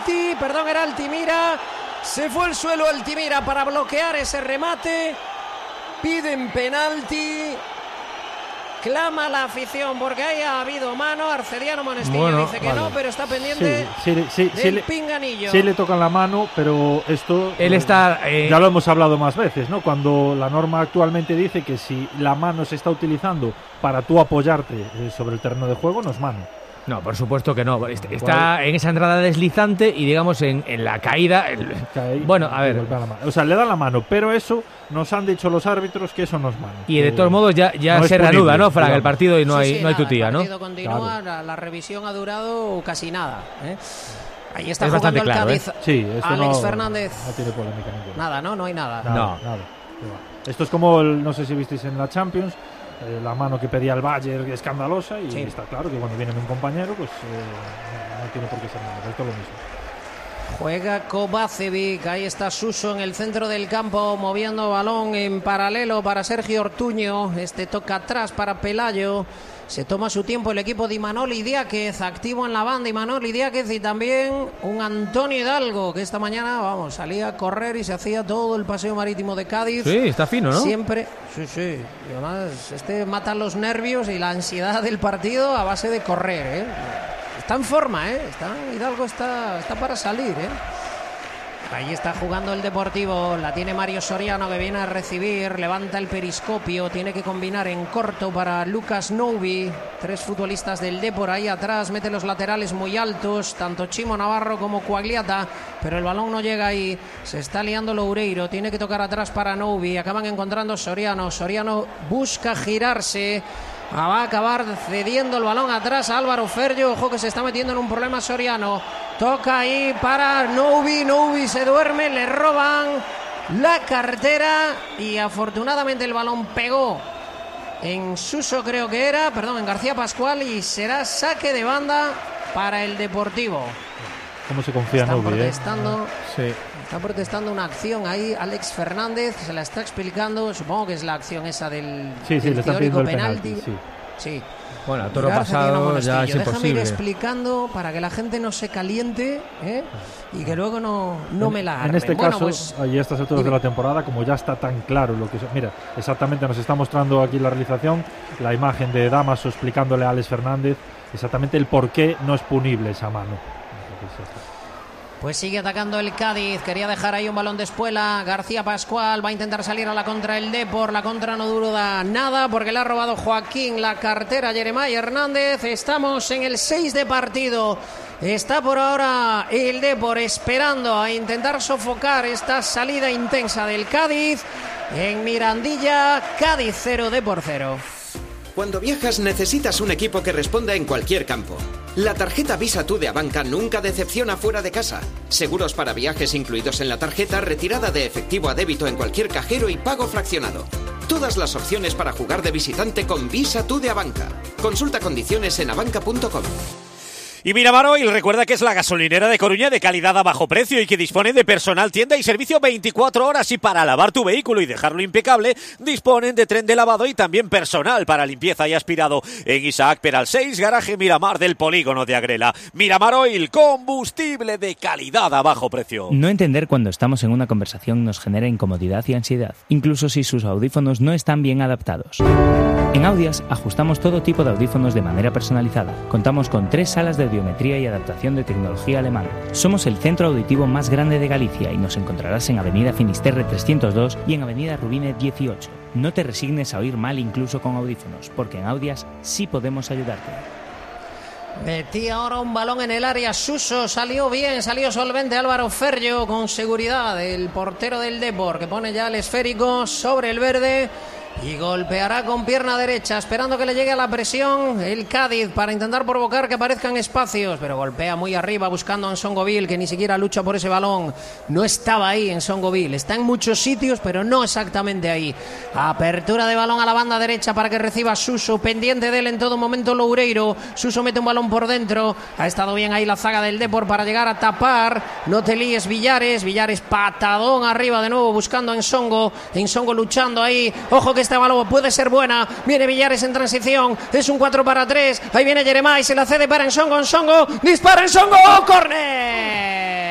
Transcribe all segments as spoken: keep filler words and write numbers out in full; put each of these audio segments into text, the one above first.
penalti, perdón, era Altimira. Se fue al suelo Altimira para bloquear ese remate. Piden penalti. Clama la afición porque haya habido mano. Arcediano Monestillo bueno, dice que vale. no, pero está pendiente sí, sí, sí, del sí, le, pinganillo. Sí le tocan la mano, pero esto él eh, está, eh, ya lo hemos hablado más veces, ¿no? Cuando la norma actualmente dice que si la mano se está utilizando para tú apoyarte eh, sobre el terreno de juego, no es mano. No, por supuesto que no. Está, está en esa entrada deslizante y digamos en, en la caída. El... Caí, bueno, a ver. O sea, le dan la mano, pero eso nos han dicho los árbitros que eso no es mano. Y de todos modos ya, ya no se reanuda, ¿no, Fran? El partido y no sí, hay, sí, no hay nada, tutía, ¿no? El partido continúa, claro. la, la revisión ha durado casi nada. ¿eh? Ahí está es jugando el claro, Cádiz. ¿eh? Sí, esto Alex no, Fernández. No tiene polémica ninguna. Nada, ¿no? No hay nada. Nada, no. nada. Esto es como, el, no sé si visteis en la Champions, eh, la mano que pedía el Bayern escandalosa y sí. está claro que cuando viene un compañero pues eh, no, no tiene por qué ser nada, esto es lo mismo. Juega Kovacevic, ahí está Suso en el centro del campo moviendo balón en paralelo para Sergio Ortuño, este toca atrás para Pelayo. Se toma su tiempo el equipo de Imanol Diáquez, activo en la banda Imanol Diáquez y también un Antonio Hidalgo que esta mañana, vamos, salía a correr y se hacía todo el paseo marítimo de Cádiz. Sí, está fino, ¿no? Siempre, sí, sí. Y además, este mata los nervios y la ansiedad del partido a base de correr, ¿eh? Está en forma, ¿eh? Está, Hidalgo está, está para salir, ¿eh? Ahí está jugando el Deportivo, la tiene Mario Soriano que viene a recibir, levanta el periscopio, tiene que combinar en corto para Lucas Noubi, tres futbolistas del Depor ahí atrás, mete los laterales muy altos, tanto Chimo Navarro como Coagliata, pero el balón no llega ahí, se está liando Loureiro, tiene que tocar atrás para Noubi, acaban encontrando Soriano, Soriano busca girarse, va a acabar cediendo el balón atrás a Álvaro Ferrio, ojo que se está metiendo en un problema Soriano, toca ahí para Noubi, Noubi se duerme, le roban la cartera y afortunadamente el balón pegó en Suso creo que era, perdón, en García Pascual y será saque de banda para el Deportivo. ¿Cómo se confía en Noubi? Protestando, eh? Sí. Está protestando una acción ahí Alex Fernández, se la está explicando, supongo que es la acción esa del, sí, sí, del le teórico el penalti. penalti sí. sí. Bueno, a toro pasado ya es Déjame imposible. ir explicando para que la gente no se caliente, ¿eh? Y que luego no, no en, me la armen. En este bueno, caso, pues, a estas alturas de la temporada, como ya está tan claro lo que... Mira, exactamente nos está mostrando aquí la realización, la imagen de Damaso explicándole a Alex Fernández exactamente el por qué no es punible esa mano. Pues sigue atacando el Cádiz, quería dejar ahí un balón de espuela, García Pascual va a intentar salir a la contra el Depor, la contra no dura nada porque le ha robado Joaquín la cartera a Jeremai Hernández, estamos en el seis de partido, está por ahora el Depor esperando a intentar sofocar esta salida intensa del Cádiz, en Mirandilla, Cádiz cero, Depor cero. Cuando viajas necesitas un equipo que responda en cualquier campo. La tarjeta Visa Tú de Abanca nunca decepciona fuera de casa. Seguros para viajes incluidos en la tarjeta, retirada de efectivo a débito en cualquier cajero y pago fraccionado. Todas las opciones para jugar de visitante con Visa Tú de Abanca. Consulta condiciones en abanca punto com. Y Miramar Oil recuerda que es la gasolinera de Coruña de calidad a bajo precio y que dispone de personal, tienda y servicio veinticuatro horas, y para lavar tu vehículo y dejarlo impecable disponen de tren de lavado y también personal para limpieza y aspirado. En Isaac Peral seis, garaje Miramar del polígono de Agrela. Miramar Oil, combustible de calidad a bajo precio. No entender cuando estamos en una conversación nos genera incomodidad y ansiedad, incluso si sus audífonos no están bien adaptados. En Audias ajustamos todo tipo de audífonos de manera personalizada. Contamos con tres salas de audiometría y adaptación de tecnología alemana. Somos el centro auditivo más grande de Galicia y nos encontrarás en Avenida Finisterre trescientos dos y en Avenida Rubine dieciocho. No te resignes a oír mal incluso con audífonos, porque en Audias sí podemos ayudarte. Metía ahora un balón en el área Suso, salió bien, salió solvente Álvaro Ferrio con seguridad, el portero del Depor que pone ya el esférico sobre el verde y golpeará con pierna derecha, esperando que le llegue a la presión el Cádiz para intentar provocar que aparezcan espacios, pero golpea muy arriba buscando a Nsongoville, que ni siquiera lucha por ese balón. No estaba ahí Nsongoville, está en muchos sitios pero no exactamente ahí. Apertura de balón a la banda derecha para que reciba Suso, pendiente de él en todo momento Loureiro. Suso mete un balón por dentro, ha estado bien ahí la zaga del Depor para llegar a tapar. No te líes Villares, Villares patadón arriba de nuevo buscando a Nsongo, Nsongo luchando ahí, ojo que esta balón puede ser buena, viene Villares en transición, es un cuatro para tres, ahí viene Jeremai, se la cede para Nsongo, Nsongo, dispara Nsongo, ¡córner!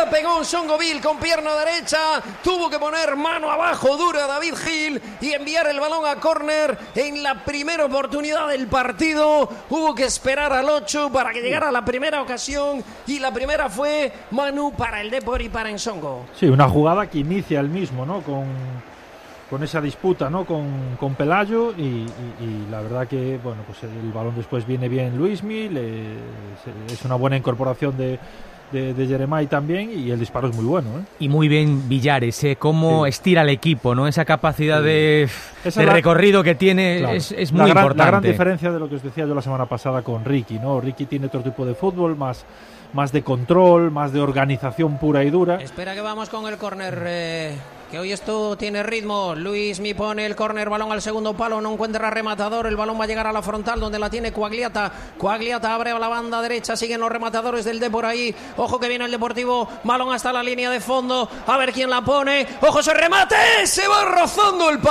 La pegó Nsongoville con pierna derecha. Tuvo que poner mano abajo dura David Gil y enviar el balón a córner en la primera oportunidad del partido. Hubo que esperar al ocho para que llegara la primera ocasión. Y la primera fue Manu para el Depor y para Nsongo. Sí, una jugada que inicia el mismo, ¿no? Con, con esa disputa, ¿no? Con, con Pelayo y, y, y la verdad que, bueno, pues el balón después viene bien Luismi, le, es una buena incorporación de, de, de Jeremai también y el disparo es muy bueno, ¿eh? Y muy bien Villares, ¿eh? Cómo sí. estira el equipo, ¿no? Esa capacidad sí. de, de la, recorrido que tiene claro. es, es muy la gran, importante. La gran diferencia de lo que os decía yo la semana pasada con Ricky, ¿no? Ricky tiene otro tipo de fútbol, más... más de control, más de organización pura y dura. Espera que vamos con el córner, eh, que hoy esto tiene ritmo. Luismi pone el córner, balón al segundo palo, no encuentra rematador, el balón va a llegar a la frontal donde la tiene Quagliata. Quagliata abre a la banda derecha, siguen los rematadores del Depor ahí. Ojo que viene el Deportivo, balón hasta la línea de fondo, a ver quién la pone. Ojo ese remate, se va rozando el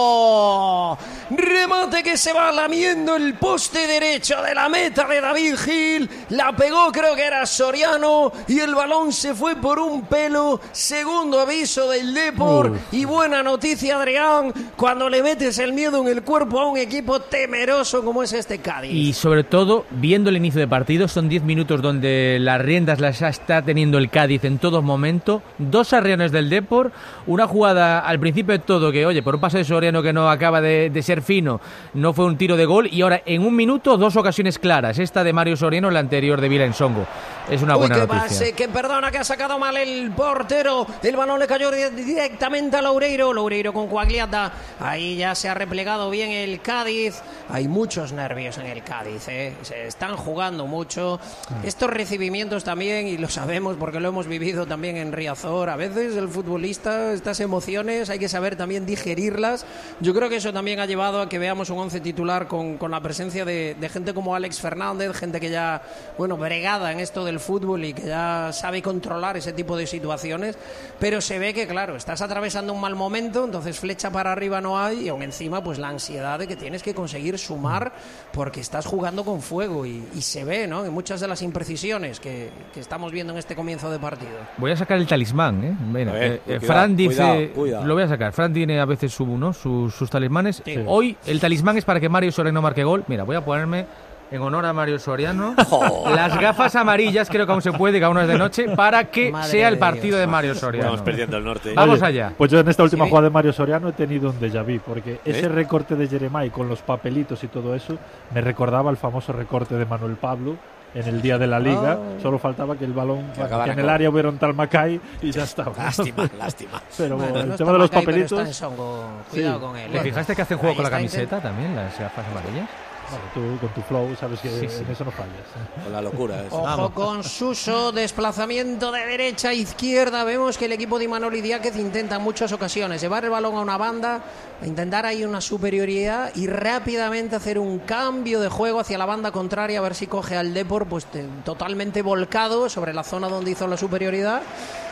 palo. Remate que se va lamiendo el poste derecho de la meta de David Gil. La pegó, creo que era Soriano, y el balón se fue por un pelo. Segundo aviso del Depor. Y buena noticia, Adrián, cuando le metes el miedo en el cuerpo a un equipo temeroso como es este Cádiz. Y sobre todo, viendo el inicio de partido, son diez minutos donde las riendas las está teniendo el Cádiz en todo momento. Dos arriones del Depor, una jugada al principio de todo que, oye, por un pase de Soriano que no acaba de, de ser fino, no fue un tiro de gol, y ahora en un minuto dos ocasiones claras, esta de Mario Soriano, la anterior de Vila Nsongo. Es una Uy, buena qué noticia. Base, que perdona, que ha sacado mal el portero. El balón le cayó directamente a Loureiro. Loureiro con Quagliata. Ahí ya se ha replegado bien el Cádiz. Hay muchos nervios en el Cádiz, ¿eh? Se están jugando mucho. Estos recibimientos también, y lo sabemos porque lo hemos vivido también en Riazor. A veces el futbolista, estas emociones, hay que saber también digerirlas. Yo creo que eso también ha llevado a que veamos un once titular con, con la presencia de, de gente como Alex Fernández, gente que ya, bueno, bregada en esto del fútbol y que ya sabe controlar ese tipo de situaciones, pero se ve que, claro, estás atravesando un mal momento, entonces flecha para arriba no hay, y aún encima pues la ansiedad de que tienes que conseguir sumar porque estás jugando con fuego, y, y se ve, ¿no?, en muchas de las imprecisiones que, que estamos viendo en este comienzo de partido. Voy a sacar el talismán, ¿eh? Bueno, ver, eh, cuidado, Fran dice, cuidado, cuidado. Lo voy a sacar, Fran tiene a veces su, ¿no?, sus, sus talismanes. Sí. Hoy el talismán es para que Mario Soriano marque gol. Mira, voy a ponerme en honor a Mario Soriano Oh. las gafas amarillas, creo que aún se puede, que aún no es de noche, para que Madre sea el de partido Dios. de Mario Soriano. Estamos perdiendo el norte. Vamos Oye, allá. Pues yo en esta última Sí. jugada de Mario Soriano he tenido un déjà vu, porque ese ¿Eh? recorte de Jeremai con los papelitos y todo eso me recordaba el famoso recorte de Manuel Pablo en el día de la Liga. Oh. Solo faltaba que el balón, Que acabara que en el con- área hubiera un tal Macay y ya estaba. Lástima, lástima. Pero Bueno, el no tema está de los Macay, pero papelitos, está Nsongo. Cuidado Sí. con él. ¿Le ¿eh? fijaste que hacen juego Ahí con la está camiseta también, las gafas amarillas? bueno, tú con tu flow sabes que Sí, sí. en eso no fallas. Con la locura. Eso. Ojo Vamos. con Suso, desplazamiento de derecha a izquierda. Vemos que el equipo de Imanol Idiáquez intenta en muchas ocasiones llevar el balón a una banda, a intentar ahí una superioridad y rápidamente hacer un cambio de juego hacia la banda contraria, a ver si coge al Depor pues te- totalmente volcado sobre la zona donde hizo la superioridad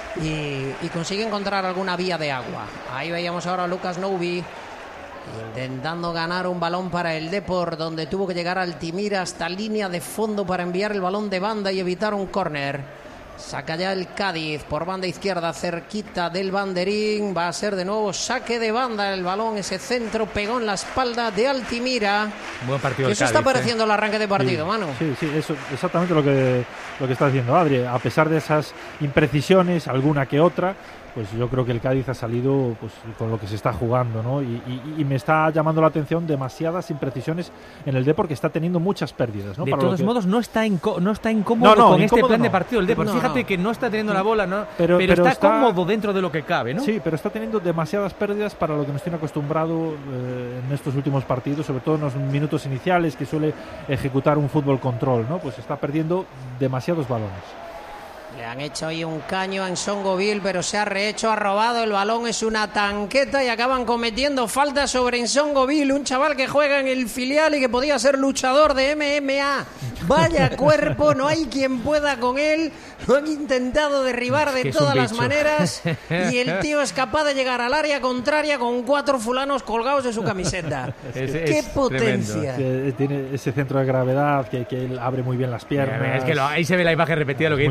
y, y consigue encontrar alguna vía de agua. Ahí veíamos ahora a Lucas Noubi intentando ganar un balón para el Depor, donde tuvo que llegar Altimira hasta línea de fondo para enviar el balón de banda y evitar un córner. Saca ya el Cádiz por banda izquierda, cerquita del banderín. Va a ser de nuevo saque de banda. El balón, ese centro, pegó en la espalda de Altimira. Buen partido Que del eso está Cádiz, ¿eh? pareciendo el arranque de partido, sí, Manu. Sí, sí, eso exactamente lo que lo que está diciendo Adri. A pesar de esas imprecisiones, alguna que otra, pues yo creo que el Cádiz ha salido pues con lo que se está jugando, ¿no? Y, y, y me está llamando la atención demasiadas imprecisiones en el Depor, que está teniendo muchas pérdidas, ¿no? De Para lo todos que- modos, no está, inco- no está incómodo No, no, con este incómodo plan de no. partido el Depor. No, Fíjate no. que no está teniendo la bola, ¿no? Pero- pero, pero está, está- cómodo dentro de lo que cabe, ¿no? Sí, pero está teniendo demasiadas pérdidas para lo que nos tiene acostumbrado eh, en estos últimos partidos, sobre todo en los minutos iniciales, que suele ejecutar un fútbol control, ¿no? Pues está perdiendo demasiados balones. Le han hecho ahí un caño a Nsongoville, pero se ha rehecho, ha robado el balón, es una tanqueta y acaban cometiendo falta sobre Nsongoville, un chaval que juega en el filial y que podía ser luchador de M M A. Vaya cuerpo, no hay quien pueda con él, lo han intentado derribar de Que es un todas las bicho. maneras y el tío es capaz de llegar al área contraria con cuatro fulanos colgados de su camiseta. Es- ¡Qué es potencia! Que tiene ese centro de gravedad, que, que él abre muy bien las piernas. Mira, mira, es que lo- ahí se ve la imagen repetida, lo que Muy dice fuerte. Frank.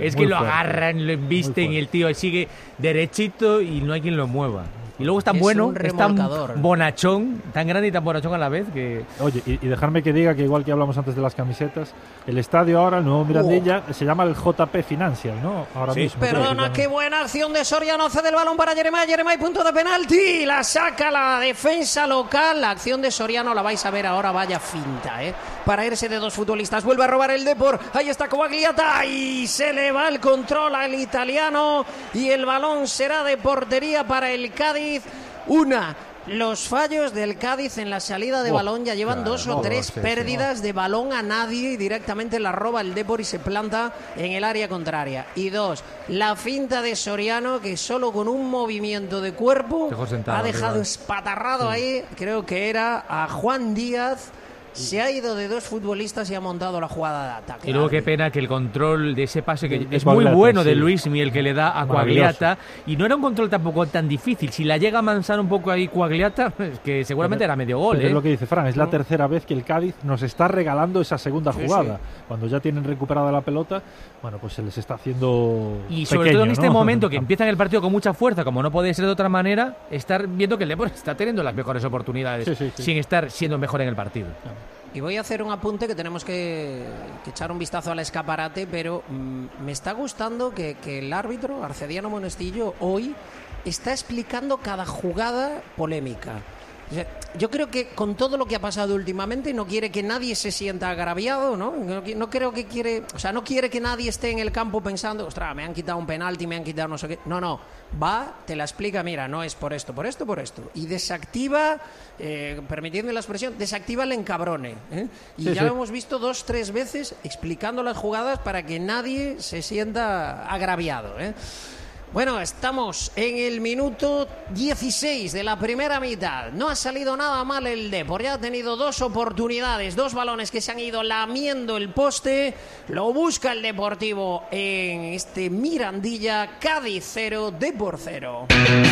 Es muy que lo fuerte. agarran, lo embisten y el tío sigue derechito y no hay quien lo mueva. Y luego es tan Es bueno, un es tan remolcador. bonachón, tan grande y tan bonachón a la vez que... Oye, y, y dejarme que diga que igual que hablamos antes de las camisetas, el estadio ahora, el nuevo Mirandilla, oh. se llama el J P Financial, ¿no? Ahora sí. mismo. Perdona, qué buena acción de Soriano, cede el balón para Jeremai, Jeremai, punto de penalti, la saca la defensa local, la acción de Soriano la vais a ver ahora, vaya finta, ¿eh? Para irse de dos futbolistas, vuelve a robar el Depor, ahí está Coagliata y se le va el control al italiano y el balón será de portería para el Cádiz. Una, los fallos del Cádiz en la salida de oh, balón ya llevan claro, dos o tres sí, pérdidas sí. de balón a nadie y directamente la roba el Depor y se planta en el área contraria. Y dos, la finta de Soriano que solo con un movimiento de cuerpo sentado, ha dejado arriba. espatarrado sí. ahí, creo que era a Juan Díaz. Se ha ido de dos futbolistas y ha montado la jugada de ataque. Y luego qué pena que el control de ese pase que es muy bueno sí. de Luismi, el que le da a Coagliata, y no era un control tampoco tan difícil. Si la llega a mansar un poco ahí Coagliata, es que seguramente pero, era medio gol. ¿eh? Es lo que dice Fran, es la tercera vez que el Cádiz nos está regalando esa segunda jugada. Sí, sí. Cuando ya tienen recuperada la pelota, bueno, pues se les está haciendo Y sobre pequeño, todo en este ¿no? momento que empiezan el partido con mucha fuerza, como no puede ser de otra manera, estar viendo que el Depor está teniendo las mejores oportunidades sí, sí, sí. sin estar siendo mejor en el partido. No. Y voy a hacer un apunte que tenemos que, que echar un vistazo al escaparate, pero mmm, me está gustando que, que el árbitro, Arcediano Monestillo, hoy está explicando cada jugada polémica. O sea, yo creo que con todo lo que ha pasado últimamente no quiere que nadie se sienta agraviado, ¿no? No, no creo que quiere, o sea, no quiere que nadie esté en el campo pensando, ostras, me han quitado un penalti, me han quitado no sé qué. No, no, va, te la explica, mira, no es por esto, por esto, por esto. Y desactiva, eh, permitiendo la expresión, desactiva el encabrone, ¿eh? Y sí, ya sí. lo hemos visto dos, tres veces explicando las jugadas para que nadie se sienta agraviado, ¿eh? Bueno, estamos en el minuto dieciséis de la primera mitad. No ha salido nada mal el Depor. Ya ha tenido dos oportunidades, dos balones que se han ido lamiendo el poste. Lo busca el Deportivo en este Mirandilla. Cádiz cero, Depor cero.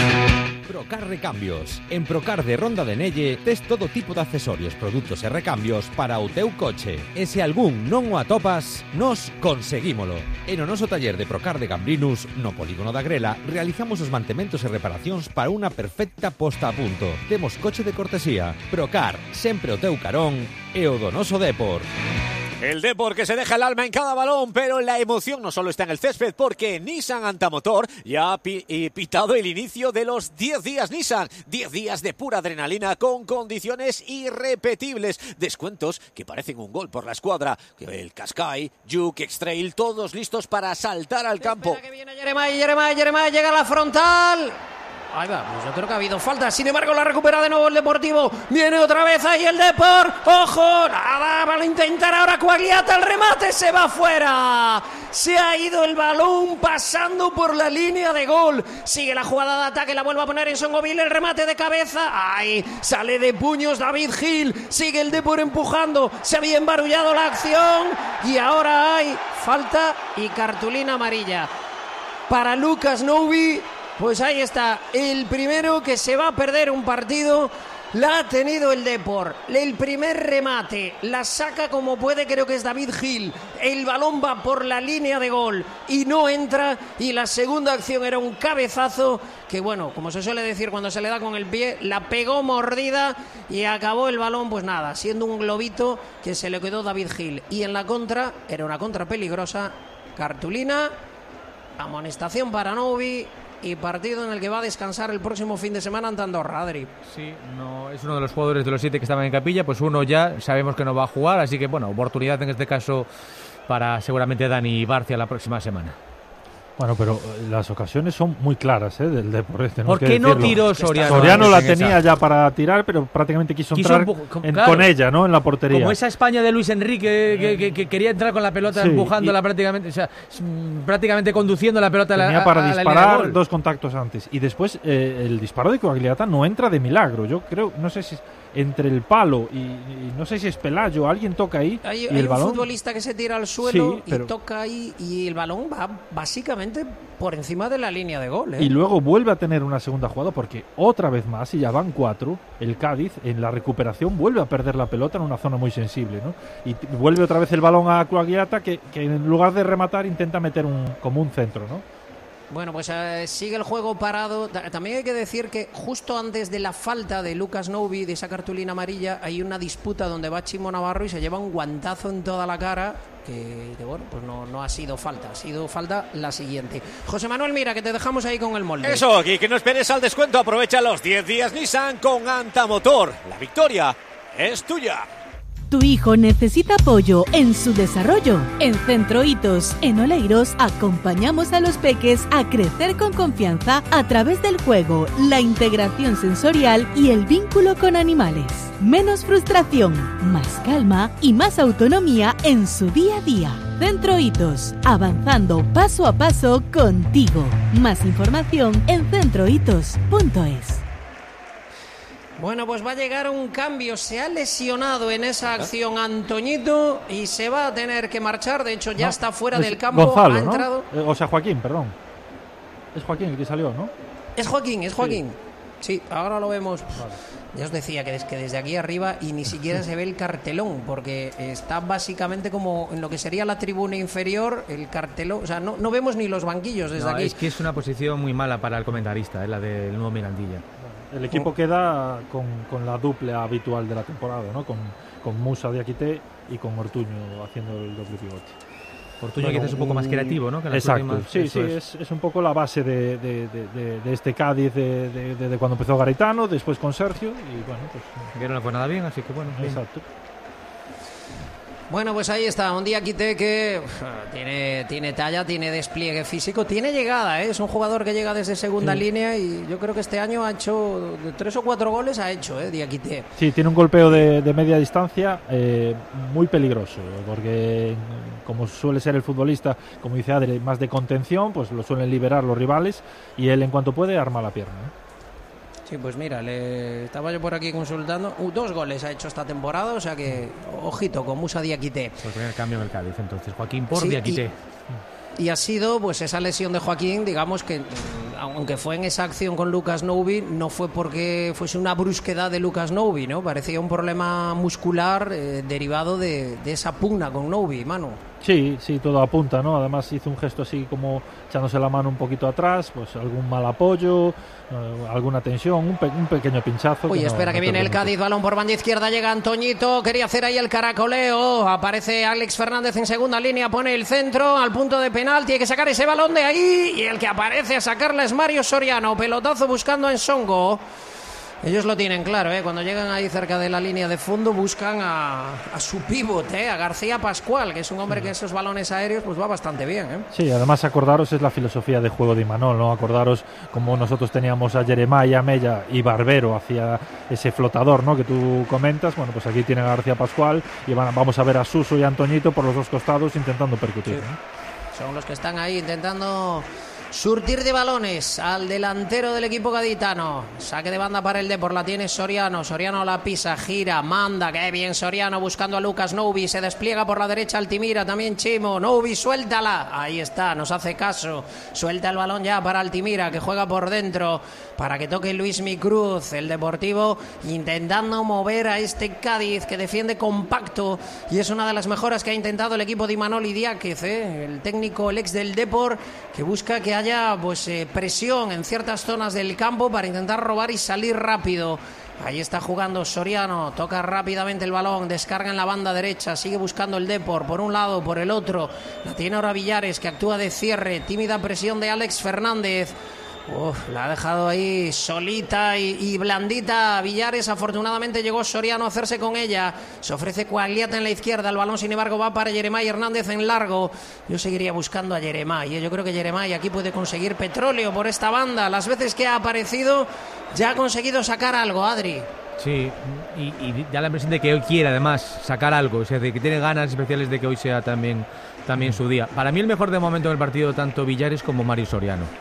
Procar Recambios. En Procar de Ronda de Nelle tes todo tipo de accesorios, produtos e recambios para o teu coche. E se algún non o atopas, nos conseguímolo. En o noso taller de Procar de Gambrinus, no polígono da Grela, realizamos os mantementos e reparacións para unha perfecta posta a punto. Temos coche de cortesía. Procar, sempre o teu carón e o do noso Depor. El Depor que se deja el alma en cada balón, pero la emoción no solo está en el césped, porque Nissan Antamotor ya ha pi- pitado el inicio de los diez días Nissan. diez días de pura adrenalina con condiciones irrepetibles. Descuentos que parecen un gol por la escuadra. El Qashqai, Juke, X-Trail, todos listos para saltar al campo. Espera que viene Jeremai, Jeremai, Jeremai, llega a la frontal. Ahí va, pues yo creo que ha habido falta. Sin embargo, la recupera de nuevo el Deportivo. Viene otra vez ahí el Depor. ¡Ojo! Nada, van a intentar ahora Coagliata. El remate se va fuera. Se ha ido el balón pasando por la línea de gol. Sigue la jugada de ataque. La vuelve a poner en Songovil. El remate de cabeza. ¡Ay! Sale de puños David Gil. Sigue el Depor empujando. Se había embarullado la acción. Y ahora hay falta y cartulina amarilla para Lucas Novi. Pues ahí está, el primero que se va a perder un partido, la ha tenido el Depor. El primer remate, la saca como puede, creo que es David Gil. El balón va por la línea de gol y no entra. Y la segunda acción era un cabezazo que, bueno, como se suele decir cuando se le da con el pie, la pegó mordida y acabó el balón, pues nada, siendo un globito que se le quedó David Gil. Y en la contra, era una contra peligrosa, cartulina, amonestación para Novi. Y partido en el que va a descansar el próximo fin de semana ante Andorra, Adri. Sí, no, es uno de los jugadores de los siete que estaban en capilla, pues uno ya sabemos que no va a jugar, así que bueno, oportunidad en este caso para seguramente Dani Barcia la próxima semana. Bueno, pero las ocasiones son muy claras, ¿eh? Del Depor. ¿Por qué no tiró Soriano? Soriano la tenía ya para tirar, pero prácticamente quiso, quiso entrar empu- en, claro, con ella, ¿no? En la portería. Como esa España de Luis Enrique que, que, que quería entrar con la pelota, sí, empujándola y prácticamente, o sea, prácticamente conduciendo la pelota a la, tenía para a disparar dos contactos antes y después eh, el disparo de Coagliata no entra de milagro. Yo creo, no sé si entre el palo y, y no sé si es Pelayo, alguien toca ahí. Hay, y hay el un balón, futbolista que se tira al suelo sí, pero... y toca ahí y el balón va básicamente por encima de la línea de gol, ¿eh? Y luego vuelve a tener una segunda jugada porque otra vez más, y ya van cuatro, el Cádiz en la recuperación vuelve a perder la pelota en una zona muy sensible, ¿no? Y t- vuelve otra vez el balón a Coagliata que, que en lugar de rematar intenta meter un, como un centro, ¿no? Bueno, pues eh, sigue el juego parado. También hay que decir que justo antes de la falta de Lucas Novi, de esa cartulina amarilla, hay una disputa donde va Chimo Navarro y se lleva un guantazo en toda la cara, que, que bueno, pues no, no ha sido falta, ha sido falta la siguiente. José Manuel, mira, que te dejamos ahí con el molde. Eso, y que no esperes al descuento, aprovecha los diez días Nissan con Antamotor. La victoria es tuya. Tu hijo necesita apoyo en su desarrollo. En Centro Hitos, en Oleiros, acompañamos a los peques a crecer con confianza a través del juego, la integración sensorial y el vínculo con animales. Menos frustración, más calma y más autonomía en su día a día. Centro Hitos, avanzando paso a paso contigo. Más información en centrohitos punto es. Bueno, pues va a llegar un cambio. Se ha lesionado en esa acción Antoñito y se va a tener que marchar. De hecho, ya no, está fuera del campo. Gonzalo, ha entrado. ¿no? Eh, o sea, Joaquín, perdón. Es Joaquín el que salió, ¿no? Es Joaquín, es Joaquín. Sí, sí, ahora lo vemos. Vale. Ya os decía que, es que desde aquí arriba y ni siquiera se ve el cartelón, porque está básicamente como en lo que sería la tribuna inferior, el cartelón. O sea, no, no vemos ni los banquillos desde no, aquí. Es que es una posición muy mala para el comentarista, ¿eh? La del nuevo Mirandilla. El equipo oh. queda con, con la dupla habitual de la temporada, ¿no? Con, con Musa Diakité y con Ortuño haciendo el doble pivote. Ortuño bueno, quizás es un poco más creativo, ¿no? Que las exacto, últimas, sí, sí, es. Es, es un poco la base de, de, de, de, de este Cádiz de, de, de, de cuando empezó Garitano, después con Sergio y bueno, pues... Que no le fue nada bien, así que bueno. Exacto. Bien. Bueno, pues ahí está, un Diakité que uf, tiene, tiene talla, tiene despliegue físico, tiene llegada, ¿eh? Es un jugador que llega desde segunda sí. línea y yo creo que este año ha hecho tres o cuatro goles, ha hecho, ¿eh? Diakité. Sí, tiene un golpeo de, de media distancia eh, muy peligroso, porque como suele ser el futbolista, como dice Adri, más de contención, pues lo suelen liberar los rivales y él en cuanto puede arma la pierna, ¿eh? Sí, pues mira, le estaba yo por aquí consultando. Uh, dos goles ha hecho esta temporada, o sea que ojito con Musa Diakité. El primer cambio en el Cádiz, entonces Joaquín por sí, Diakité. Y, y ha sido pues esa lesión de Joaquín, digamos que aunque fue en esa acción con Lucas Novi, no fue porque fuese una brusquedad de Lucas Novi, ¿no? Parecía un problema muscular eh, derivado de, de esa pugna con Novi, Manu. Sí, sí, todo apunta, ¿no? Además hizo un gesto así como echándose la mano un poquito atrás, pues algún mal apoyo, eh, alguna tensión, un, pe- un pequeño pinchazo. Oye, que no, espera no que viene el Cádiz, balón por banda izquierda, llega Antoñito, quería hacer ahí el caracoleo, aparece Alex Fernández en segunda línea, pone el centro al punto de penal, tiene que sacar ese balón de ahí y el que aparece a sacarla es Mario Soriano, pelotazo buscando a Nsongo. Ellos lo tienen claro, ¿eh? Cuando llegan ahí cerca de la línea de fondo buscan a, a su pívot, ¿eh? A García Pascual, que es un hombre que en esos balones aéreos pues va bastante bien, ¿eh? Sí, además acordaros es la filosofía de juego de Imanol, ¿no? Acordaros como nosotros teníamos a Jeremiah, Mella y Barbero hacia ese flotador, ¿no? Que tú comentas, bueno, pues aquí tienen a García Pascual y van, vamos a ver a Suso y a Antoñito por los dos costados intentando percutir, sí. ¿no? Son los que están ahí intentando surtir de balones al delantero del equipo gaditano. Saque de banda para el Depor, la tiene Soriano. Soriano la pisa, gira, manda. Qué bien Soriano buscando a Lucas Novi. Se despliega por la derecha Altimira, también Chimo. Novi, suéltala. Ahí está, nos hace caso. Suelta el balón ya para Altimira, que juega por dentro para que toque Luismi Cruz. El Deportivo intentando mover a este Cádiz que defiende compacto y es una de las mejoras que ha intentado el equipo de Imanol Idiáquez, ¿eh? El técnico, el ex del Depor, que busca que haya pues eh, presión en ciertas zonas del campo para intentar robar y salir rápido. Ahí está jugando Soriano, toca rápidamente el balón, descarga en la banda derecha, sigue buscando el Depor por un lado, por el otro. La tiene ahora Villares, que actúa de cierre, tímida presión de Alex Fernández. Uf, la ha dejado ahí solita y, y blandita Villares. Afortunadamente llegó Soriano a hacerse con ella. Se ofrece Coagliata en la izquierda. El balón sin embargo va para Jeremiah Hernández en largo. Yo seguiría buscando a Jeremiah. Yo creo que Jeremiah aquí puede conseguir petróleo por esta banda. Las veces que ha aparecido ya ha conseguido sacar algo, Adri. Sí, y, y da la impresión de que hoy quiere además sacar algo, o sea, de que tiene ganas especiales de que hoy sea también, también su día. Para mí el mejor de momento del partido tanto Villares como Mario Soriano.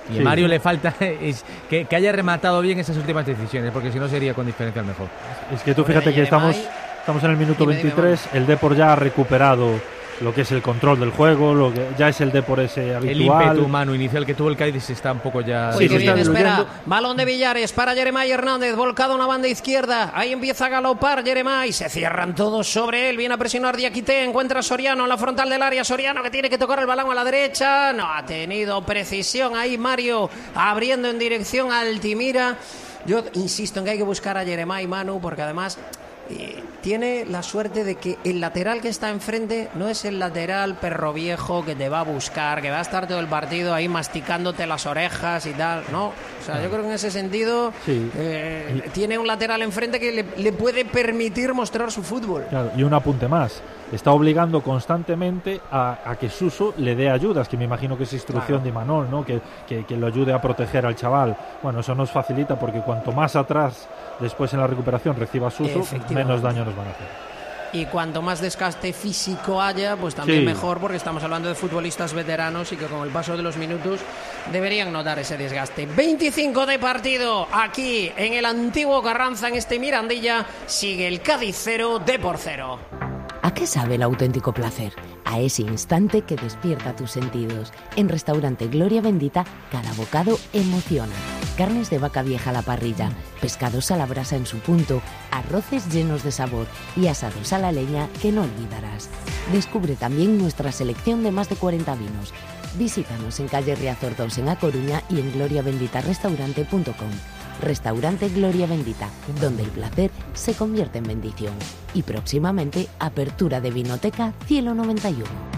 Y Sí. a Mario le falta es que, que haya rematado bien esas últimas decisiones, porque si no sería con diferencia el mejor. Es que tú Bueno, fíjate que Yeremay- estamos, estamos en el minuto Dime, dime, veintitrés, el Depor ya ha recuperado lo que es el control del juego, lo que ya es el Depor ese El habitual. ímpetu humano inicial que tuvo el Cádiz está un poco ya... Sí, Uy, se qué bien, está espera. diluyendo. Balón de Villares para Yeremay Hernández, volcado a una banda izquierda. Ahí empieza a galopar Yeremay. Se cierran todos sobre él. Viene a presionar Diakité. Encuentra a Soriano en la frontal del área. Soriano que tiene que tocar el balón a la derecha. No ha tenido precisión ahí Mario, abriendo en dirección a Altimira. Yo insisto en que hay que buscar a Yeremay, Manu, porque además eh, tiene la suerte de que el lateral que está enfrente no es el lateral perro viejo que te va a buscar, que va a estar todo el partido ahí masticándote las orejas y tal, no. O sea, yo creo que en ese sentido Sí. eh, tiene un lateral enfrente que le, le puede permitir mostrar su fútbol. Claro, y un apunte más, está obligando constantemente a, a que Suso le dé ayudas, que me imagino que es instrucción Claro. de Imanol, ¿no? Que, que, que lo ayude a proteger al chaval. Bueno, eso nos facilita porque cuanto más atrás después en la recuperación reciba Suso, Efectivamente. menos daño nos van a hacer. Y cuanto más desgaste físico haya, pues también Sí. mejor, porque estamos hablando de futbolistas veteranos y que con el paso de los minutos deberían notar ese desgaste. veinticinco de partido aquí en el antiguo Carranza, en este Mirandilla. Sigue el Cádiz cero, Depor cero. ¿A qué sabe el auténtico placer? A ese instante que despierta tus sentidos. En Restaurante Gloria Bendita, cada bocado emociona. Carnes de vaca vieja a la parrilla, pescados a la brasa en su punto, arroces llenos de sabor y asados a la leña que no olvidarás. Descubre también nuestra selección de más de cuarenta vinos. Visítanos en calle Riazor dos en A Coruña y en gloria bendita restaurante punto com. Restaurante Gloria Bendita, donde el placer se convierte en bendición. Y próximamente, apertura de Vinoteca Cielo noventa y uno.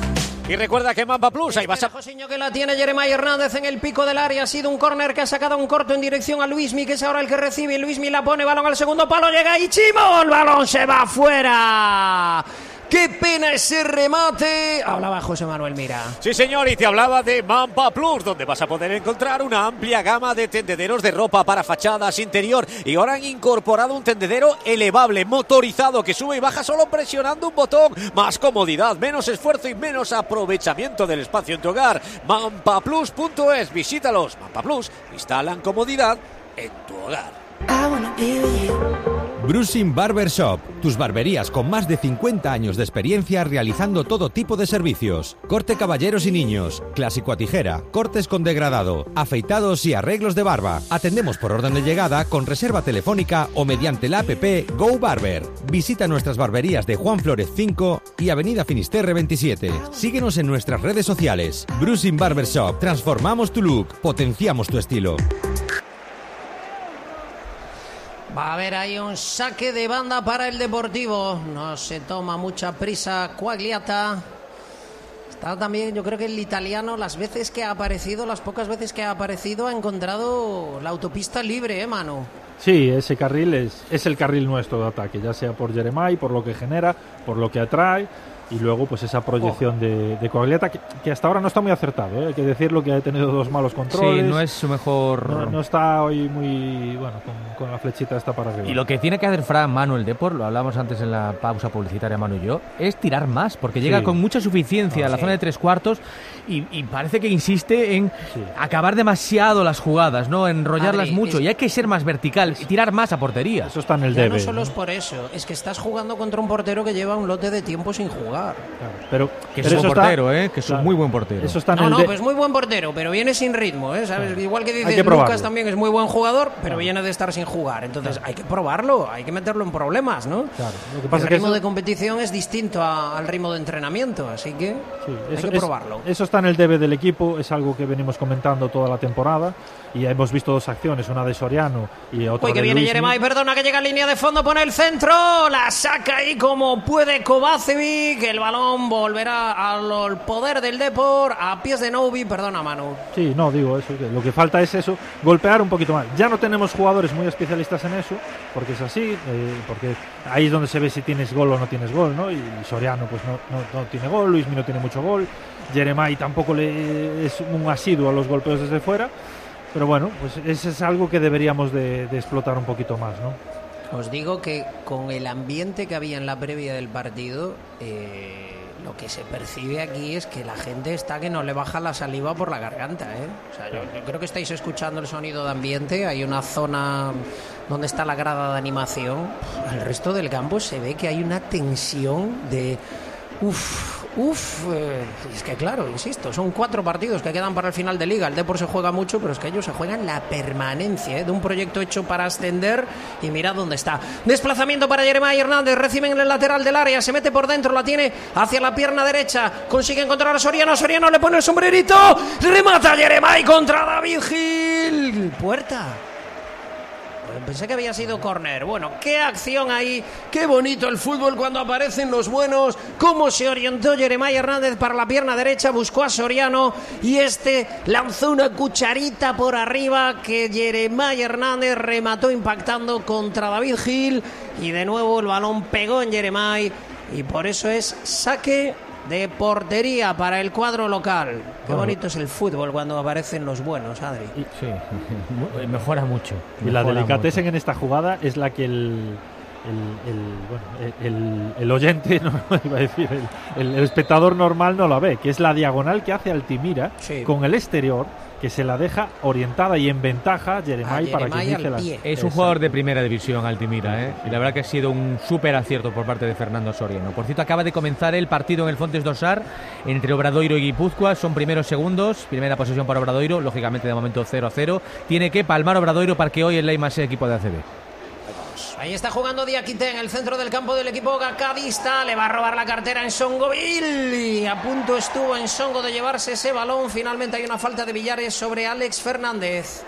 Y recuerda que Mamba Plus, ahí vas a... Josiño que la tiene Yeremay Hernández en el pico del área. Ha sido un córner que ha sacado un corto en dirección a Luismi, que es ahora el que recibe. Luismi la pone, balón al segundo palo, llega Ichimo, el balón se va fuera. ¡Qué pena ese remate! Hablaba José Manuel Mira. Sí, señor, y te hablaba de Mamba Plus, donde vas a poder encontrar una amplia gama de tendederos de ropa para fachadas, interior, y ahora han incorporado un tendedero elevable, motorizado, que sube y baja solo presionando un botón. Más comodidad, menos esfuerzo y menos aprovechamiento del espacio en tu hogar. Mamba Plus punto es, visítalos. Mamba Plus, instalan comodidad en tu hogar. Brusin Barber Shop, tus barberías con más de cincuenta años de experiencia realizando todo tipo de servicios. Corte caballeros y niños, clásico a tijera, cortes con degradado, afeitados y arreglos de barba. Atendemos por orden de llegada con reserva telefónica o mediante la app Go Barber. Visita nuestras barberías de Juan Flórez cinco y Avenida Finisterre veintisiete. Síguenos en nuestras redes sociales. Brusin Barber Shop, transformamos tu look, potenciamos tu estilo. Va a haber ahí un saque de banda para el Deportivo. No se toma mucha prisa Quagliata. Está también, yo creo que el italiano, las veces que ha aparecido, las pocas veces que ha aparecido, ha encontrado la autopista libre, ¿eh, Manu? Sí, ese carril es, es el carril nuestro de ataque, ya sea por Yeremay, por lo que genera, por lo que atrae, y luego pues esa proyección oh. de, de Quagliata que, que hasta ahora no está muy acertado, ¿eh? Hay que decirlo, que ha tenido dos malos controles. Sí, no es su mejor... No, no está hoy muy, bueno, con, con la flechita esta para arriba. Y lo que tiene que hacer Fran Manuel Depor, lo hablamos antes en la pausa publicitaria Manu y yo, es tirar más, porque llega Sí. con mucha suficiencia Ah, a la sí. zona de tres cuartos y, y parece que insiste en Sí. acabar demasiado las jugadas, ¿no? Enrollarlas Adri, mucho, es- y hay que ser más vertical y tirar más a portería. Eso está en el Ya debe. no solo ¿no? es por eso, es que estás jugando contra un portero que lleva un lote de tiempo sin jugar. Claro, pero, Que pero es un eso está- portero, ¿eh? Que es claro, un muy buen portero. Eso está en No, el no, de- pues muy buen portero, pero viene sin ritmo, ¿eh? ¿Sabes? Igual que dices, que probarlo. Lucas también es muy buen jugador, pero viene de estar sin jugar. Entonces hay que probarlo, hay que meterlo en problemas, ¿no? Claro, lo que pasa el es que ritmo eso- de competición es distinto a- al ritmo de entrenamiento, así que Sí, hay eso, que es- probarlo. eso está en el debe del equipo, es algo que venimos comentando toda la temporada y ya hemos visto dos acciones, una de Soriano y otra Uy, que de viene Luismi. Yeremay, perdona, que llega en línea de fondo, pone el centro, la saca ahí como puede Kovacevic, el balón volverá al poder del Depor, a pies de Novi, perdona Manu. Sí, no, digo eso, que lo que falta es eso, golpear un poquito más. Ya no tenemos jugadores muy especialistas en eso, porque es así, eh, porque ahí es donde se ve si tienes gol o no tienes gol, ¿no? Y Soriano pues no, no, no tiene gol, Luismi no tiene mucho gol, Yeremay tampoco le es un asiduo a los golpeos desde fuera, pero bueno, pues eso es algo que deberíamos de, de explotar un poquito más, ¿no? Os digo que con el ambiente que había en la previa del partido, eh, lo que se percibe aquí es que la gente está que no le baja la saliva por la garganta, ¿eh? O sea, yo, yo creo que estáis escuchando el sonido de ambiente. Hay una zona donde está la grada de animación. El resto del campo se ve que hay una tensión de... Uf, uf, eh, es que claro, insisto, son cuatro partidos que quedan para el final de liga. El Depor se juega mucho, pero es que ellos se juegan la permanencia, ¿eh? De un proyecto hecho para ascender. Y mirad dónde está. Desplazamiento para Jeremai Hernández, reciben en el lateral del área, se mete por dentro, la tiene hacia la pierna derecha, consigue encontrar a Soriano, Soriano le pone el sombrerito, remata Jeremai contra David Gil, puerta. Pensé que había sido córner. Bueno, qué acción ahí, qué bonito el fútbol cuando aparecen los buenos. Cómo se orientó Jeremai Hernández para la pierna derecha, buscó a Soriano y este lanzó una cucharita por arriba que Jeremai Hernández remató impactando contra David Gil y de nuevo el balón pegó en Jeremai y por eso es saque de portería para el cuadro local. Qué bonito es el fútbol cuando aparecen los buenos, Adri. Sí, mejora mucho. Y la delicatesen en esta jugada es la que el el, el, bueno, el, el oyente, no iba a decir, el, el, el espectador normal no la ve, que es la diagonal que hace Altimira, sí, con el exterior, que se la deja orientada y en ventaja Jeremai para que inicie las... Es un jugador de primera división, Altimira, ¿eh? Y la verdad que ha sido un súper acierto por parte de Fernando Soriano. Por cierto, acaba de comenzar el partido en el Fontes do Sar entre Obradoiro y Guipúzcoa. Son primeros segundos, primera posesión para Obradoiro, lógicamente de momento cero a cero. Tiene que palmar Obradoiro para que hoy el Leima sea equipo de A C B. Ahí está jugando Diakité en el centro del campo del equipo cadista. Le va a robar la cartera en Songovil y a punto estuvo en Songo de llevarse ese balón. Finalmente hay una falta de Villares sobre Alex Fernández.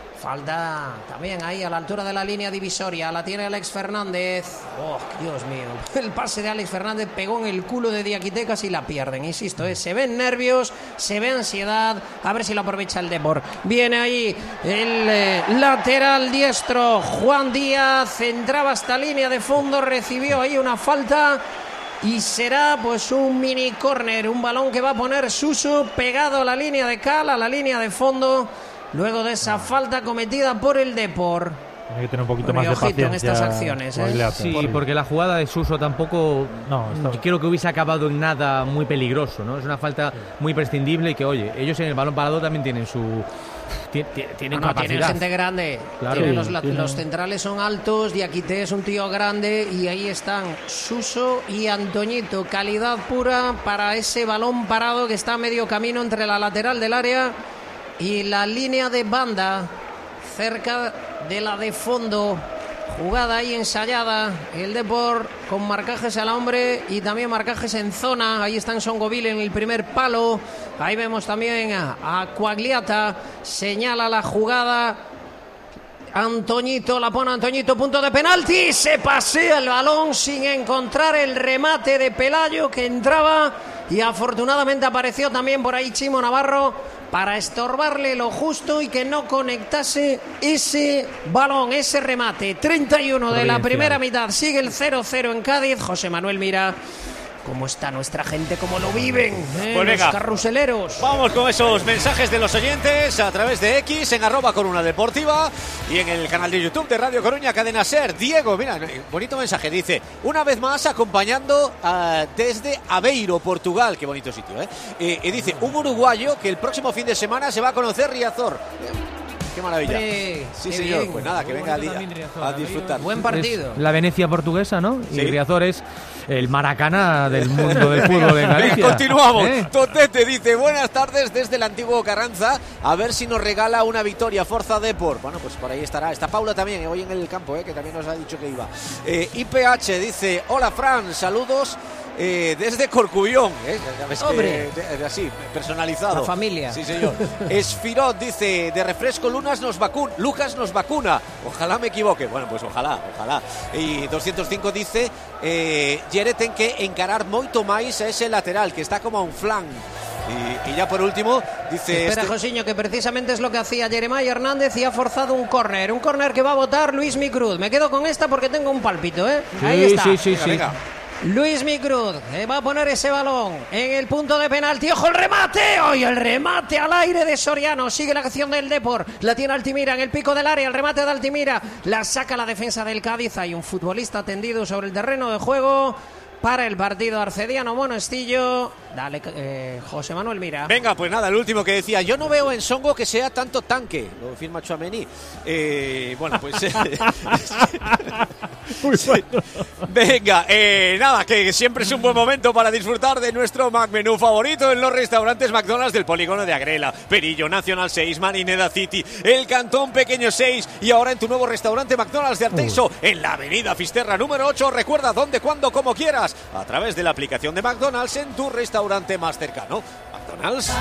Falta también ahí a la altura de la línea divisoria. La tiene Alex Fernández. Oh, Dios mío. El pase de Alex Fernández pegó en el culo de Diakité, casi la pierden. Insisto, ¿eh? Se ven nervios, se ve ansiedad. A ver si lo aprovecha el Depor. Viene ahí el eh, lateral diestro Juan Díaz. Entraba hasta línea de fondo. Recibió ahí una falta. Y será pues un mini córner. Un balón que va a poner Suso pegado a la línea de cal, a la línea de fondo. Luego de esa falta cometida por el Depor. Tiene que tener un poquito bueno, más de paciencia en estas acciones, ¿eh? Sí, porque la jugada de Suso tampoco no, está... creo que hubiese acabado en nada muy peligroso, ¿no? Es una falta muy prescindible y que, oye, ellos en el balón parado también tienen su... Tienen, no, no, tienen gente grande, claro, tienen los, la, tienen... los centrales son altos, Diakité es un tío grande y ahí están Suso y Antoñito, calidad pura para ese balón parado que está a medio camino entre la lateral del área y la línea de banda, cerca de la de fondo. Jugada ahí ensayada, el Depor con marcajes al hombre y también marcajes en zona. Ahí está en Songovil en el primer palo. Ahí vemos también a, a Quagliata, señala la jugada. Antoñito, la pone Antoñito, punto de penalti. Se pasea el balón sin encontrar el remate de Pelayo que entraba. Y afortunadamente apareció también por ahí Chimo Navarro para estorbarle lo justo y que no conectase ese balón, ese remate. treinta y uno de la primera mitad, sigue el cero cero en Cádiz. José Manuel mira cómo está nuestra gente, cómo lo viven, ¿eh? Pues venga, los carruseleros. Vamos con esos mensajes de los oyentes a través de X, en arroba Coruna Deportiva y en el canal de YouTube de Radio Coruña, Cadena Ser. Diego, mira, bonito mensaje, dice, una vez más acompañando uh, desde Aveiro, Portugal, qué bonito sitio, ¿eh? Y, y dice, un uruguayo que el próximo fin de semana se va a conocer Riazor. Qué maravilla. Hombre, sí, señor. Bien. Pues nada, que venga al día a disfrutar. Buen partido. Es la Venecia portuguesa, ¿no? Sí. Y Riazor es el Maracana del mundo del fútbol en Galicia. Venga, continuamos. ¿Eh? Totete dice, buenas tardes desde el antiguo Carranza. A ver si nos regala una victoria. Forza Depor. Bueno, pues por ahí estará. Está Paula también, hoy en el campo, ¿eh? Que también nos ha dicho que iba. Eh, I P H dice, hola Fran, saludos. Eh, desde Corcubión, ¿eh? Hombre, que, de, así, personalizado. La familia. Sí, señor. Esfirot dice, de refresco Lunas nos vacuna, Lucas nos vacuna. Ojalá me equivoque. Bueno, pues ojalá, ojalá. Y doscientos cinco dice, eh, Jere ten que encarar moito máis a ese lateral, que está como a un flan. Y, y ya por último dice... Espera, este... Josiño, que precisamente es lo que hacía Jeremai Hernández y ha forzado un córner. Un córner que va a votar Luis Micruz. Me quedo con esta porque tengo un pálpito, ¿eh? Sí, ahí está. Sí, sí, venga, sí. Venga. Luis Micruz eh, va a poner ese balón en el punto de penalti. ¡Ojo el remate! ¡Hoy el remate al aire de Soriano! Sigue la acción del Depor. La tiene Altimira en el pico del área. El remate de Altimira. La saca la defensa del Cádiz. Hay un futbolista tendido sobre el terreno de juego. para el partido arcediano Monestillo. Dale, eh, José Manuel Mira. Venga, pues nada, el último que decía, yo no veo en Songo que sea tanto tanque, lo firma Tchouaméni. Eh, bueno, pues... Muy bueno. Venga, eh, nada, que siempre es un buen momento para disfrutar de nuestro McMenú favorito en los restaurantes McDonald's del polígono de Agrela, Perillo, Nacional seis, Marineda City, el Cantón Pequeño seis y ahora en tu nuevo restaurante McDonald's de Arteixo, uh. en la avenida Fisterra número ocho. Recuerda dónde, cuándo, como quieras, a través de la aplicación de McDonald's en tu restaurante más cercano. McDonald's.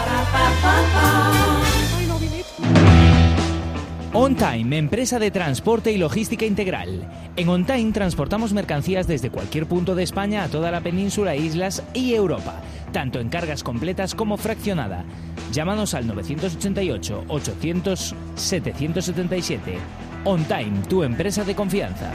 On Time, empresa de transporte y logística integral. En On Time transportamos mercancías desde cualquier punto de España a toda la península, islas y Europa, tanto en cargas completas como fraccionada. Llámanos al nueve ocho ocho, ochocientos, setecientos setenta y siete. On Time, tu empresa de confianza.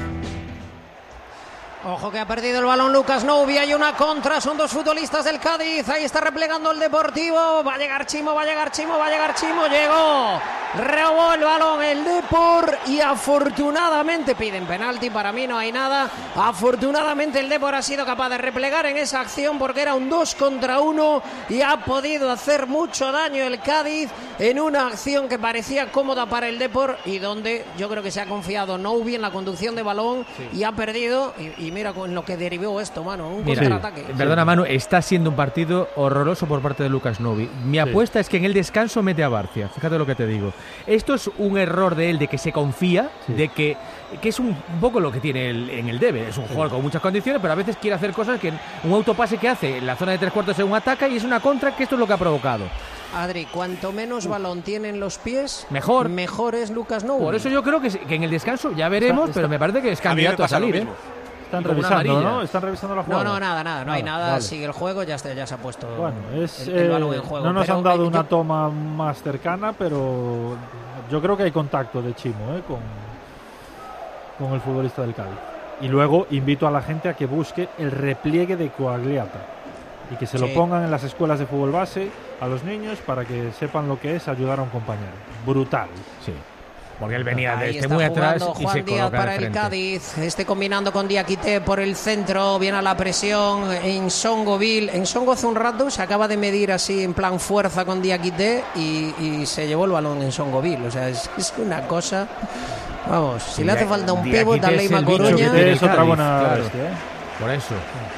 Ojo que ha perdido el balón Lucas Noubi, hay una contra, son dos futbolistas del Cádiz, ahí está replegando el Deportivo, va a llegar Chimo, va a llegar Chimo, va a llegar Chimo, llegó, robó el balón el Depor y afortunadamente piden penalti, para mí no hay nada, afortunadamente el Depor ha sido capaz de replegar en esa acción porque era un dos contra uno y ha podido hacer mucho daño el Cádiz en una acción que parecía cómoda para el Depor y donde yo creo que se ha confiado Noubi en la conducción de balón sí. y ha perdido y, y mira con lo que derivó esto, mano, un mira, contraataque. Sí. Perdona, Manu, está siendo un partido horroroso por parte de Lucas Noubi. Mi sí. apuesta es que en el descanso mete a Barcia, fíjate lo que te digo. Esto es un error de él, de que se confía, sí. de que, que es un, un poco lo que tiene el, en el debe. Es un sí. jugador con muchas condiciones, pero a veces quiere hacer cosas que un autopase que hace en la zona de tres cuartos según ataca y es una contra que esto es lo que ha provocado. Adri, cuanto menos balón tienen los pies, mejor, mejor es Lucas Noubi. Por eso yo creo que, que en el descanso ya veremos, está, está. pero me parece que es candidato a, a salir, ¿eh? Están revisando, ¿no? Están revisando la jugada. No, no, nada, nada, no nada, hay nada. Vale. Sigue el juego, ya, está, ya se ha puesto bueno, es, el, el balón en juego. No nos pero, han dado eh, una yo... toma más cercana, pero yo creo que hay contacto de Chimo, ¿eh? Con, con el futbolista del Cádiz. Y luego invito a la gente a que busque el repliegue de Coagliata y que se sí. lo pongan en las escuelas de fútbol base a los niños para que sepan lo que es ayudar a un compañero. Brutal. Sí. Porque él venía Ahí desde muy atrás y Juan se Díaz coloca para el Cádiz, este combinando con Diakité por el centro, viene a la presión en Songoville. En Songo hace un rato se acaba de medir así en plan fuerza con Diakité y, y se llevó el balón en Songoville. O sea, es, es una cosa... Vamos, si sí, le hace falta un pívot, dale a Coruña. Es otra buena claro. bestia, ¿eh? Por eso.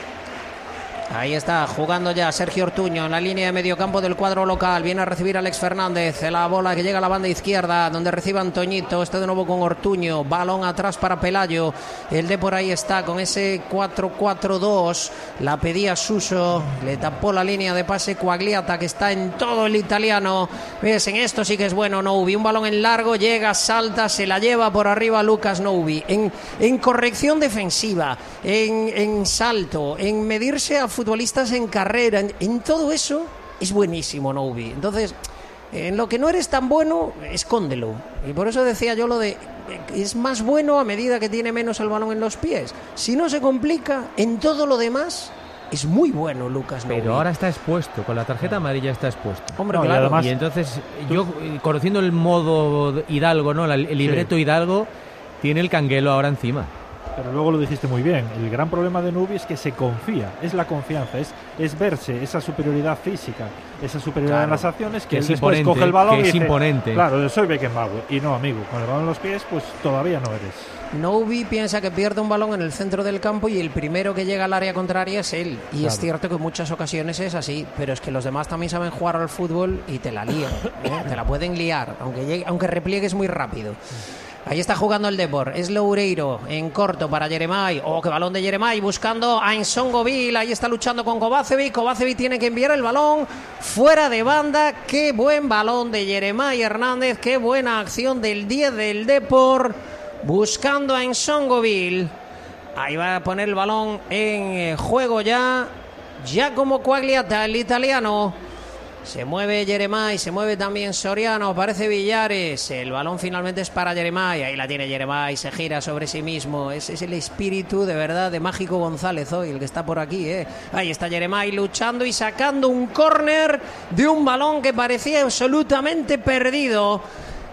Ahí está, jugando ya Sergio Ortuño en la línea de mediocampo del cuadro local. Viene a recibir Alex Fernández. La bola que llega a la banda izquierda, donde recibe Antoñito. Este de nuevo con Ortuño. Balón atrás para Pelayo. El de por ahí está con ese cuatro cuatro dos. La pedía Suso. Le tapó la línea de pase Coagliata, que está en todo el italiano. ¿Ves? En esto sí que es bueno Noubi. Un balón en largo, llega, salta, se la lleva por arriba Lucas Noubi. En, en corrección defensiva, en, en salto, en medirse a futbolistas en carrera, en, en todo eso es buenísimo Noubi. Entonces, en lo que no eres tan bueno, escóndelo. Y por eso decía yo lo de es más bueno a medida que tiene menos el balón en los pies. Si no se complica, en todo lo demás es muy bueno Lucas Noubi. Pero ahora está expuesto, con la tarjeta amarilla está expuesto. Hombre, no, claro. Y, además, y entonces yo, conociendo el modo Hidalgo, ¿no? El libreto sí. Hidalgo, tiene el canguelo ahora encima. Pero luego lo dijiste muy bien, el gran problema de Noubi es que se confía, es la confianza, es, es verse esa superioridad física, esa superioridad claro, en las acciones, que, que él es después imponente, coge el balón que y es dice, imponente. Claro, yo soy Beckenbauer, y no, amigo, con el balón en los pies, pues todavía no eres. Noubi piensa que pierde un balón en el centro del campo y el primero que llega al área contraria es él. Y claro. es cierto que en muchas ocasiones es así, pero es que los demás también saben jugar al fútbol y te la lían, ¿eh? Te la pueden liar, aunque, llegue, aunque repliegues muy rápido. Ahí está jugando el Depor, es Loureiro en corto para Yeremay. Oh, qué balón de Yeremay buscando a Ensongoville. Ahí está luchando con Kovacevic. Kovacevic tiene que enviar el balón fuera de banda. Qué buen balón de Yeremay Hernández. Qué buena acción del diez del Depor buscando a Ensongoville. Ahí va a poner el balón en juego ya. Ya como Coagliata, el italiano. Se mueve Yeremay, se mueve también Soriano, aparece Villares, el balón finalmente es para Yeremay, ahí la tiene Yeremay, se gira sobre sí mismo, ese es el espíritu de verdad de Mágico González hoy, el que está por aquí, ¿eh? Ahí está Yeremay luchando y sacando un córner de un balón que parecía absolutamente perdido.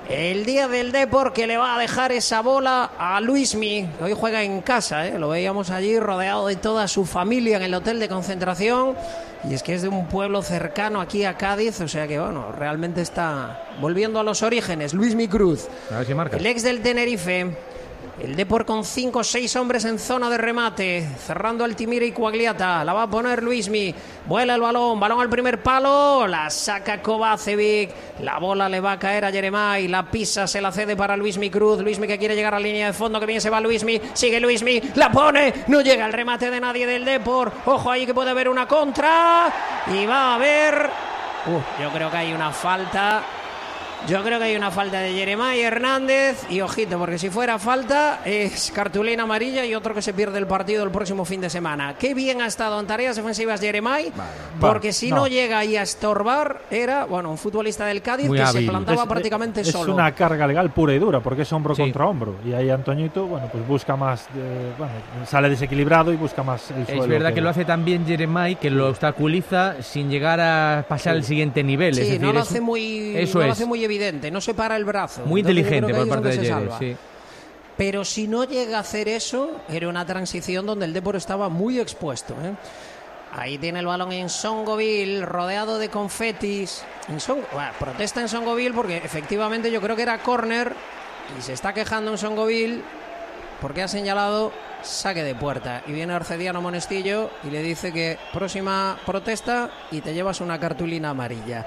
El día del Depor, que le va a dejar esa bola a Luismi, que hoy juega en casa, ¿eh? Lo veíamos allí rodeado de toda su familia en el hotel de concentración. Y es que es de un pueblo cercano aquí a Cádiz, o sea que bueno, realmente está volviendo a los orígenes. Luismi Cruz, a ver si marca. El ex del Tenerife. El Depor con cinco o seis hombres en zona de remate, cerrando Altimira y Coagliata. La va a poner Luismi. Vuela el balón, balón al primer palo. La saca Kovacevic. La bola le va a caer a Jeremai. La pisa, se la cede para Luismi Cruz. Luismi que quiere llegar a la línea de fondo. Que bien se va Luismi. Sigue Luismi. La pone. No llega el remate de nadie del Depor. Ojo ahí que puede haber una contra. Y va a haber... Uh, yo creo que hay una falta... Yo creo que hay una falta de Jeremai Hernández y ojito, porque si fuera falta es cartulina amarilla y otro que se pierde el partido el próximo fin de semana. Qué bien ha estado en tareas defensivas Jeremai, vale, porque va, si no. no llega ahí a estorbar, era bueno un futbolista del Cádiz muy que hábil. Se plantaba es, prácticamente es solo. Es una carga legal pura y dura, porque es hombro sí. contra hombro. Y ahí Antoñito, bueno, pues busca más, de, bueno, sale desequilibrado y busca más el suelo. Es verdad que, que lo hace también Jeremai, que lo obstaculiza sin llegar a pasar sí. al siguiente nivel. Sí, es decir, no lo es, hace muy, eso no lo es. hace muy evidente, no se para el brazo. Muy Entonces, inteligente por parte de Jerez, sí. Pero si no llega a hacer eso, era una transición donde el Depor estaba muy expuesto, ¿eh? Ahí tiene el balón en Songoville, rodeado de confetis. En Son... bueno, protesta en Songoville porque efectivamente yo creo que era córner y se está quejando en Songoville porque ha señalado saque de puerta. Y viene Arcediano Monestillo y le dice que próxima protesta y te llevas una cartulina amarilla.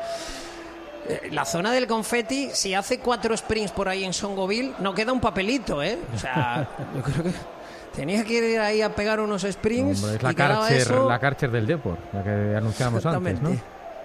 La zona del confeti, si hace cuatro sprints por ahí en Songoville, no queda un papelito, ¿eh? O sea, yo creo que tenía que ir ahí a pegar unos sprints. No, hombre, es la Karcher, la Karcher del Depor, la que anunciamos antes, ¿no?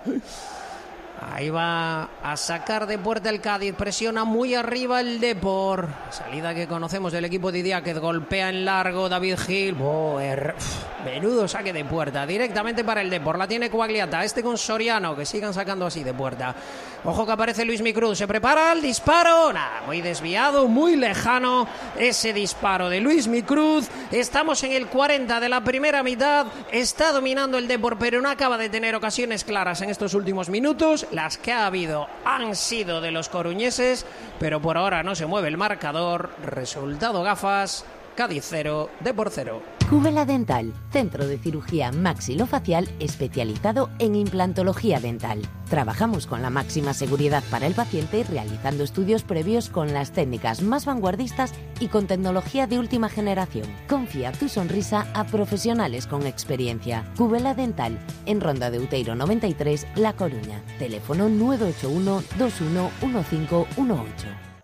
Ahí va a sacar de puerta el Cádiz, presiona muy arriba el Depor. Salida que conocemos del equipo de Idiáquez, golpea en largo David Gil. Oh, er... Menudo saque de puerta, directamente para el Depor. La tiene Coagliata, este con Soriano, que sigan sacando así de puerta. Ojo que aparece Luismi Cruz, se prepara el disparo. Nada, muy desviado, muy lejano ese disparo de Luismi Cruz. Estamos en el cuarenta de la primera mitad. Está dominando el Depor, pero no acaba de tener ocasiones claras en estos últimos minutos. Las que ha habido han sido de los coruñeses, pero por ahora no se mueve el marcador. Resultado gafas, Cádiz cero, Depor cero. Cúbela Dental, centro de cirugía maxilofacial especializado en implantología dental. Trabajamos con la máxima seguridad para el paciente, realizando estudios previos con las técnicas más vanguardistas y con tecnología de última generación. Confía tu sonrisa a profesionales con experiencia. Cúbela Dental, en Ronda de Outeiro noventa y tres, La Coruña. Teléfono nueve ocho uno, dos uno uno cinco uno ocho.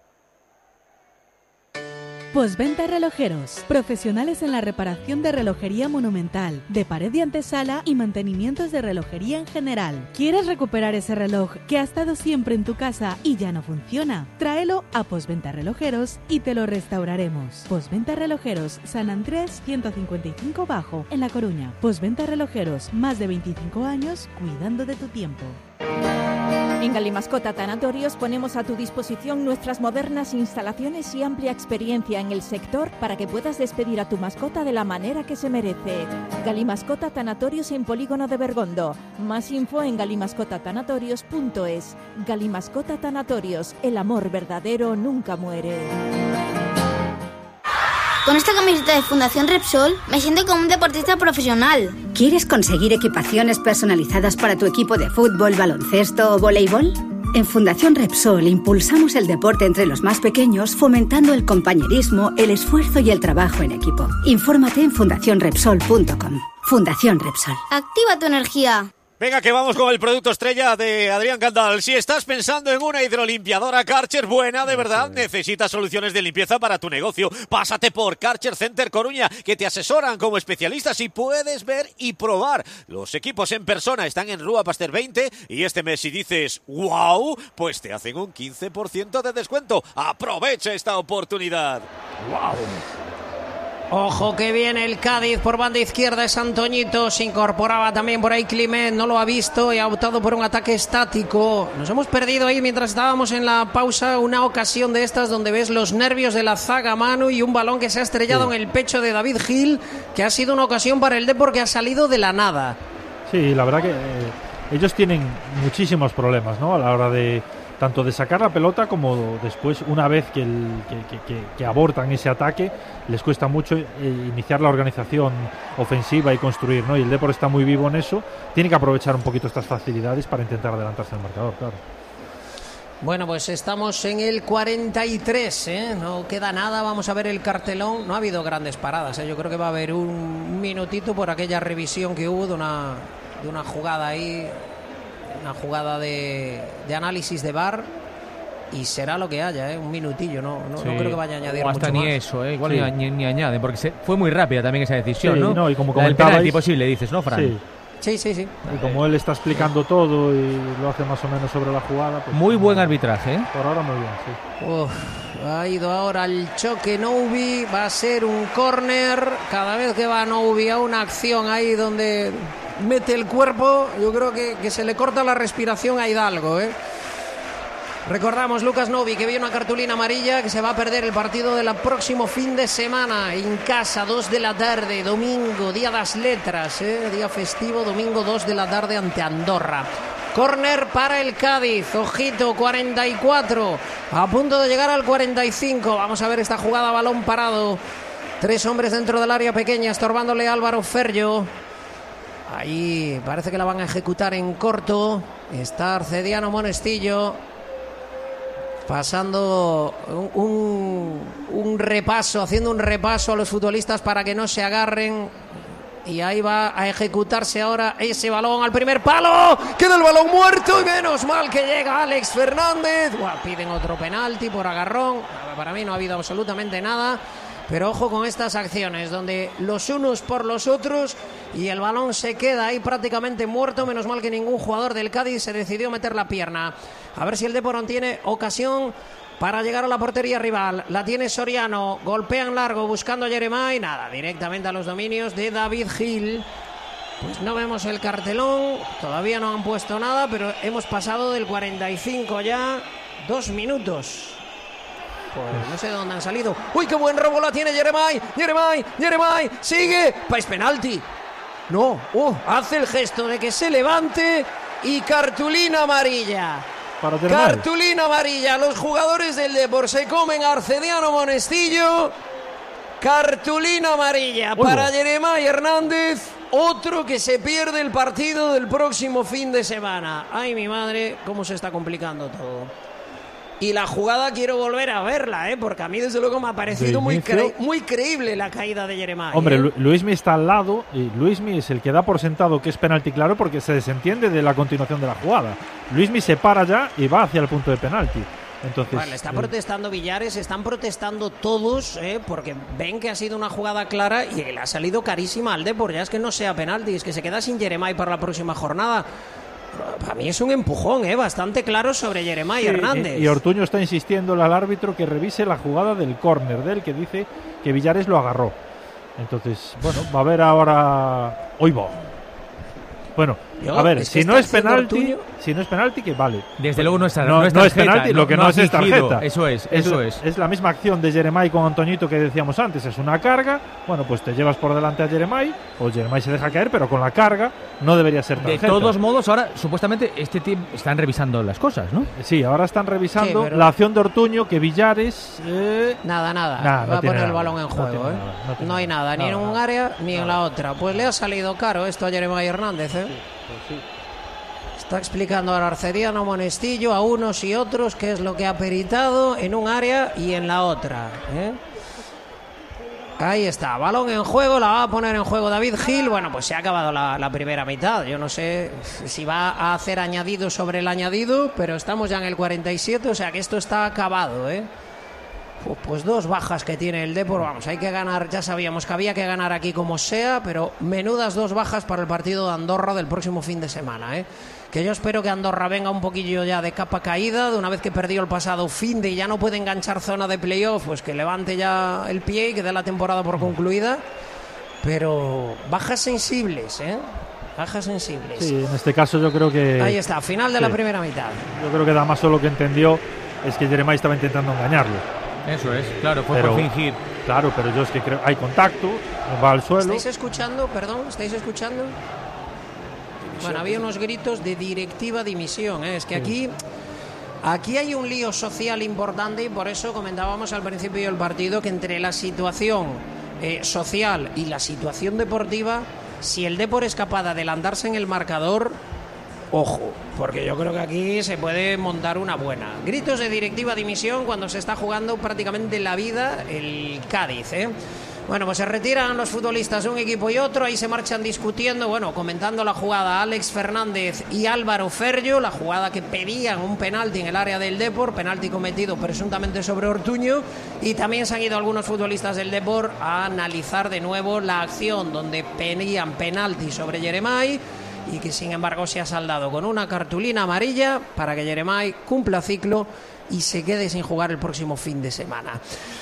Postventa Relojeros, profesionales en la reparación de relojería monumental, de pared y antesala y mantenimientos de relojería en general. ¿Quieres recuperar ese reloj que ha estado siempre en tu casa y ya no funciona? Tráelo a Postventa Relojeros y te lo restauraremos. Postventa Relojeros, San Andrés ciento cincuenta y cinco Bajo, en La Coruña. Postventa Relojeros, más de veinticinco años cuidando de tu tiempo. En Galimascota Tanatorios ponemos a tu disposición nuestras modernas instalaciones y amplia experiencia en el sector para que puedas despedir a tu mascota de la manera que se merece. Galimascota Tanatorios en Polígono de Bergondo. Más info en galimascota tanatorios punto es. Galimascota Tanatorios, el amor verdadero nunca muere. Con esta camiseta de Fundación Repsol me siento como un deportista profesional. ¿Quieres conseguir equipaciones personalizadas para tu equipo de fútbol, baloncesto o voleibol? En Fundación Repsol impulsamos el deporte entre los más pequeños, fomentando el compañerismo, el esfuerzo y el trabajo en equipo. Infórmate en fundación repsol punto com. Fundación Repsol. Activa tu energía. Venga, que vamos con el producto estrella de Adrián Candal. Si estás pensando en una hidrolimpiadora Karcher buena, de verdad, necesitas soluciones de limpieza para tu negocio, pásate por Karcher Center Coruña, que te asesoran como especialistas y puedes ver y probar. Los equipos en persona están en Rúa Pasteur veinte y este mes si dices ¡wow!, pues te hacen un quince por ciento de descuento. Aprovecha esta oportunidad. ¡Wow! Ojo que viene el Cádiz por banda izquierda, es Antoñito, se incorporaba también por ahí Climent, no lo ha visto y ha optado por un ataque estático. Nos hemos perdido ahí mientras estábamos en la pausa una ocasión de estas donde ves los nervios de la zaga, Manu, y un balón que se ha estrellado sí. en el pecho de David Gil, que ha sido una ocasión para el Depor que ha salido de la nada. Sí, la verdad que eh, ellos tienen muchísimos problemas, ¿no? A la hora de tanto de sacar la pelota como después, una vez que, el, que, que, que abortan ese ataque, les cuesta mucho eh, iniciar la organización ofensiva y construir, ¿no? Y el Depor está muy vivo en eso, tiene que aprovechar un poquito estas facilidades para intentar adelantarse al marcador, claro. Bueno, pues estamos en el cuarenta y tres, ¿eh? No queda nada, vamos a ver el cartelón. No ha habido grandes paradas, ¿eh? Yo creo que va a haber un minutito por aquella revisión que hubo de una, de una jugada ahí, una jugada de, de análisis de V A R, y será lo que haya, ¿eh? Un minutillo, no, no, sí. no creo que vaya a añadir o hasta mucho ni más. eso, ¿eh? Igual sí. ni, ni añade, porque se, fue muy rápida también esa decisión, sí, ¿no? no, y como la del comentabais, penalti posible, dices, ¿no, Fran? Sí. Sí, sí, sí. Y como él está explicando todo y lo hace más o menos sobre la jugada, pues muy buen arbitraje, ¿eh? Por ahora muy bien, sí. Uf, ha ido ahora al choque Noubi, va a ser un córner. Cada vez que va Noubi a una acción ahí donde mete el cuerpo, yo creo que, que se le corta la respiración a Hidalgo, ¿eh? Recordamos, Lucas Noubi, que vio una cartulina amarilla, que se va a perder el partido del próximo fin de semana en casa, dos de la tarde, domingo, día das letras, ¿eh? Día festivo, domingo dos de la tarde ante Andorra. Córner para el Cádiz, ojito, cuarenta y cuatro, a punto de llegar al cuarenta y cinco. Vamos a ver esta jugada, balón parado, tres hombres dentro del área pequeña, estorbándole a Álvaro Ferllo. Ahí parece que la van a ejecutar en corto. Está Arcediano Monestillo pasando un, un, un repaso, haciendo un repaso a los futbolistas para que no se agarren. Y ahí va a ejecutarse ahora ese balón al primer palo. Queda el balón muerto y menos mal que llega Alex Fernández. Buah, piden otro penalti por agarrón. Para mí no ha habido absolutamente nada. Pero ojo con estas acciones donde los unos por los otros y el balón se queda ahí prácticamente muerto. Menos mal que ningún jugador del Cádiz se decidió meter la pierna. A ver si el Depor tiene ocasión para llegar a la portería rival. La tiene Soriano, golpean largo buscando a Jeremai, nada, directamente a los dominios de David Gil. Pues no vemos el cartelón, todavía no han puesto nada, pero hemos pasado del cuarenta y cinco ya, dos minutos. Pues no sé de dónde han salido. ¡Uy, qué buen robo la tiene Jeremai! ¡Jeremai! ¡Jeremai! ¡Sigue! ¡Pues penalti! No, uh, hace el gesto de que se levante y cartulina amarilla. Para Cartulina amarilla. Los jugadores del Depor se comen a Arcediano Monestillo. Cartulina amarilla Uy, para no. Jeremai Hernández. Otro que se pierde el partido del próximo fin de semana. Ay, mi madre, cómo se está complicando todo. Y la jugada quiero volver a verla, ¿eh? Porque a mí desde luego me ha parecido muy, cre- muy creíble la caída de Jeremai. Hombre, ¿eh? Lu- Luismi está al lado y Luismi es el que da por sentado que es penalti claro porque se desentiende de la continuación de la jugada. Luismi se para ya y va hacia el punto de penalti. Entonces, Vale, está eh, protestando Villares, están protestando todos, ¿eh? Porque ven que ha sido una jugada clara y le ha salido carísima al Depor. Ya es que no sea penalti, es que se queda sin Jeremai para la próxima jornada. Para mí es un empujón, ¿eh? Bastante claro sobre Jeremai sí, Hernández. Y, y Ortuño está insistiendo al árbitro que revise la jugada del córner de él, que dice que Villares lo agarró. Entonces, bueno, va a haber ahora... Hoy va. Bueno, Yo, a ver, es que si no está es penalti, Ortuño... si no es penalti, que vale. Desde luego no es, no, no es, no es tarjeta, penalti, lo que no, no es es fingido. tarjeta. Eso es, eso es. Es la misma acción de Jeremai con Antoñito que decíamos antes, es una carga. Bueno, pues te llevas por delante a Jeremai, o Jeremai se deja caer, pero con la carga no debería ser De tarjeta. todos modos, ahora supuestamente este tiempo están revisando las cosas, ¿no? Sí, ahora están revisando Sí, pero- la acción de Ortuño, que Villares... Eh, Nada, nada. Nah, no Va a tiene poner el nada, balón en no juego, tiene ¿eh? nada, no tiene No hay nada, ni nada, en un nada. área ni en la otra. Pues le ha salido caro esto a Jeremai Hernández, ¿eh? pues sí. Está explicando al Arcediano Monestillo a unos y otros qué es lo que ha peritado en un área y en la otra, ¿eh? Ahí está, balón en juego, la va a poner en juego David Gil. Bueno, pues se ha acabado la, la primera mitad. Yo no sé si va a hacer añadido sobre el añadido, pero estamos ya en el cuarenta y siete, o sea que esto está acabado, ¿eh? Pues dos bajas que tiene el Depor, vamos, hay que ganar, ya sabíamos que había que ganar aquí como sea, pero menudas dos bajas para el partido de Andorra del próximo fin de semana, ¿eh? Que yo espero que Andorra venga un poquillo ya de capa caída, de una vez que perdió el pasado fin de y ya no puede enganchar zona de playoff, pues que levante ya el pie y que dé la temporada por concluida, pero bajas sensibles, ¿eh? Bajas sensibles. Sí, en este caso yo creo que... Ahí está, final de sí. la primera mitad. Yo creo que Damaso lo que entendió es que Jeremai estaba intentando engañarlo. Eso es, claro, fue Pero- por fingir. Claro, pero yo es que creo... Hay contacto, va al suelo... ¿Estáis escuchando? Perdón, ¿estáis escuchando? dimisión. Bueno, había unos gritos de directiva dimisión, ¿eh? Es que aquí, aquí hay un lío social importante y por eso comentábamos al principio del partido que entre la situación eh, social y la situación deportiva, si el Depor es capaz de adelantarse en el marcador, ojo, porque yo creo que aquí se puede montar una buena. Gritos de directiva dimisión cuando se está jugando prácticamente la vida el Cádiz, ¿eh? Bueno, pues se retiran los futbolistas de un equipo y otro, ahí se marchan discutiendo, bueno, comentando la jugada Alex Fernández y Álvaro Ferrio, la jugada que pedían un penalti en el área del Depor, penalti cometido presuntamente sobre Ortuño, y también se han ido algunos futbolistas del Depor a analizar de nuevo la acción donde pedían penalti sobre Yeremay y que sin embargo se ha saldado con una cartulina amarilla para que Yeremay cumpla ciclo y se quede sin jugar el próximo fin de semana.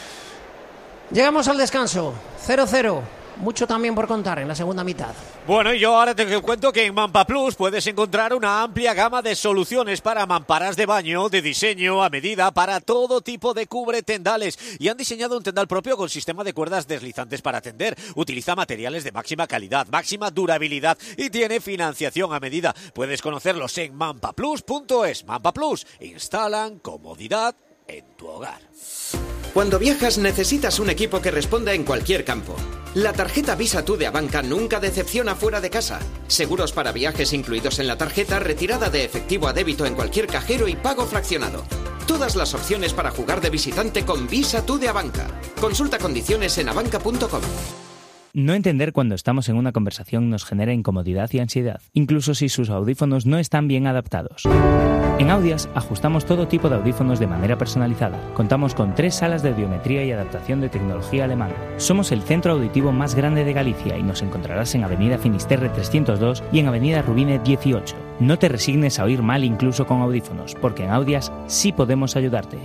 Llegamos al descanso, cero cero, mucho también por contar en la segunda mitad. Bueno, y yo ahora te cuento que en Mampa Plus puedes encontrar una amplia gama de soluciones para mamparas de baño, de diseño a medida para todo tipo de cubretendales. Y han diseñado un tendal propio con sistema de cuerdas deslizantes para tender. Utiliza materiales de máxima calidad, máxima durabilidad y tiene financiación a medida. Puedes conocerlos en mampa plus punto es. Mampa Plus, instalan comodidad en tu hogar. Cuando viajas necesitas un equipo que responda en cualquier campo. La tarjeta Visa Tú de Abanca nunca decepciona fuera de casa. Seguros para viajes incluidos en la tarjeta, retirada de efectivo a débito en cualquier cajero y pago fraccionado. Todas las opciones para jugar de visitante con Visa Tú de Abanca. Consulta condiciones en abanca punto com. No entender cuando estamos en una conversación nos genera incomodidad y ansiedad, incluso si sus audífonos no están bien adaptados. En Audias ajustamos todo tipo de audífonos de manera personalizada. Contamos con tres salas de audiometría y adaptación de tecnología alemana. Somos el centro auditivo más grande de Galicia y nos encontrarás en Avenida Finisterre trescientos dos y en Avenida Rubine dieciocho. No te resignes a oír mal incluso con audífonos, porque en Audias sí podemos ayudarte.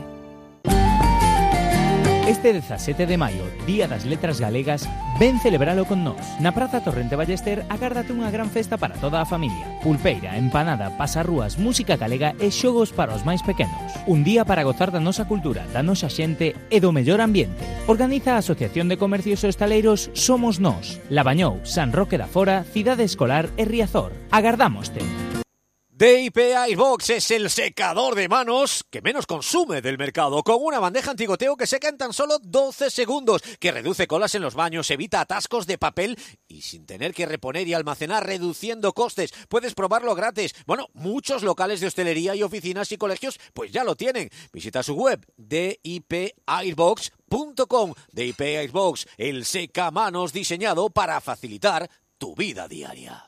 Este dezasete de maio, Día das Letras Galegas, ven celebralo con nós. Na Praza Torrente Ballester agárdate unha gran festa para toda a familia. Pulpeira, empanada, pasarrúas, música galega e xogos para os máis pequenos. Un día para gozar da nosa cultura, da nosa xente e do mellor ambiente. Organiza a Asociación de Comercios e Hostaleiros Somos Nós. Labañou, San Roque da Fora, Cidade Escolar e Riazor. Agardámoste. D I P Airbox es el secador de manos que menos consume del mercado, con una bandeja antigoteo que seca en tan solo doce segundos, que reduce colas en los baños, evita atascos de papel y sin tener que reponer y almacenar, reduciendo costes. Puedes probarlo gratis. Bueno, muchos locales de hostelería y oficinas y colegios pues ya lo tienen. Visita su web d i p airbox punto com. D I P Airbox, el secamanos diseñado para facilitar tu vida diaria.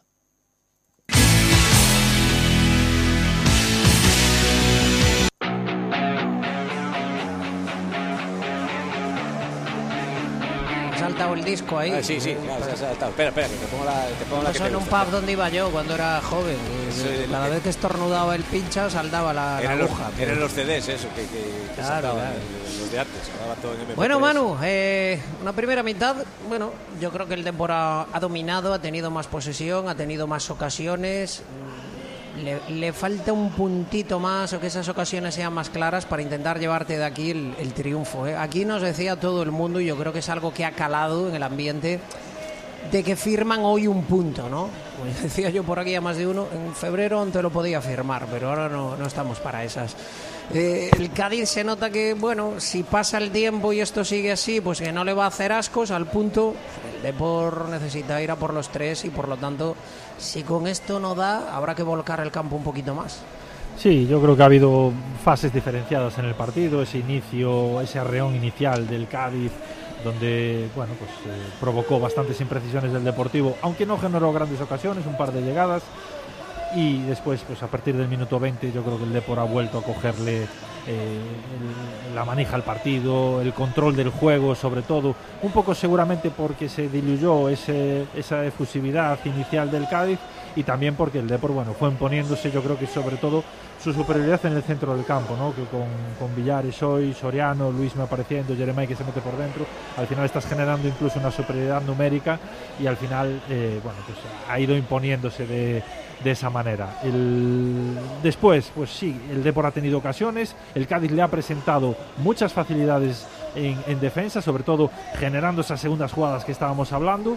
Saltado el disco ahí. Ah, sí, sí, claro, se ha saltado. Espera, espera, que te pongo la, te pongo la que Eso te en un gusta. pub donde iba yo cuando era joven. Sí, Cada el- vez que estornudaba el pincha saltaba la, la Eran los, aguja. eran los C Ds, eso, que, que, que Claro, sacaban, claro. los de antes. Grababa todo en M P tres. Bueno, Manu, eh, una primera mitad, bueno, yo creo que el Depor ha, ha dominado, ha tenido más posesión, ha tenido más ocasiones. Le, le falta un puntito más o que esas ocasiones sean más claras para intentar llevarte de aquí el, el triunfo, ¿eh? Aquí nos decía todo el mundo, y yo creo que es algo que ha calado en el ambiente, de que firman hoy un punto, ¿no? Pues decía yo por aquí a más de uno, en febrero te lo podía firmar, pero ahora no, no estamos para esas. Eh, el Cádiz se nota que, bueno, si pasa el tiempo y esto sigue así, pues que no le va a hacer ascos al punto. El Depor necesita ir a por los tres y por lo tanto, si con esto no da, habrá que volcar el campo un poquito más. Sí, yo creo que ha habido fases diferenciadas en el partido, ese inicio, ese arreón inicial del Cádiz, donde bueno pues eh, provocó bastantes imprecisiones del Deportivo, aunque no generó grandes ocasiones, un par de llegadas, y después pues a partir del minuto veinte yo creo que el Depor ha vuelto a cogerle eh, el, la manija al partido, el control del juego sobre todo, un poco seguramente porque se diluyó ese, esa efusividad inicial del Cádiz, y también porque el Depor bueno fue imponiéndose, yo creo que sobre todo su superioridad en el centro del campo, ¿no? Que con, con Villares hoy, Soriano, Luismi apareciendo, Yeremay que se mete por dentro, al final estás generando incluso una superioridad numérica, y al final eh, bueno pues ha ido imponiéndose de, de esa manera. El... Después, pues sí, el Depor ha tenido ocasiones, el Cádiz le ha presentado muchas facilidades en, en defensa, sobre todo generando esas segundas jugadas que estábamos hablando,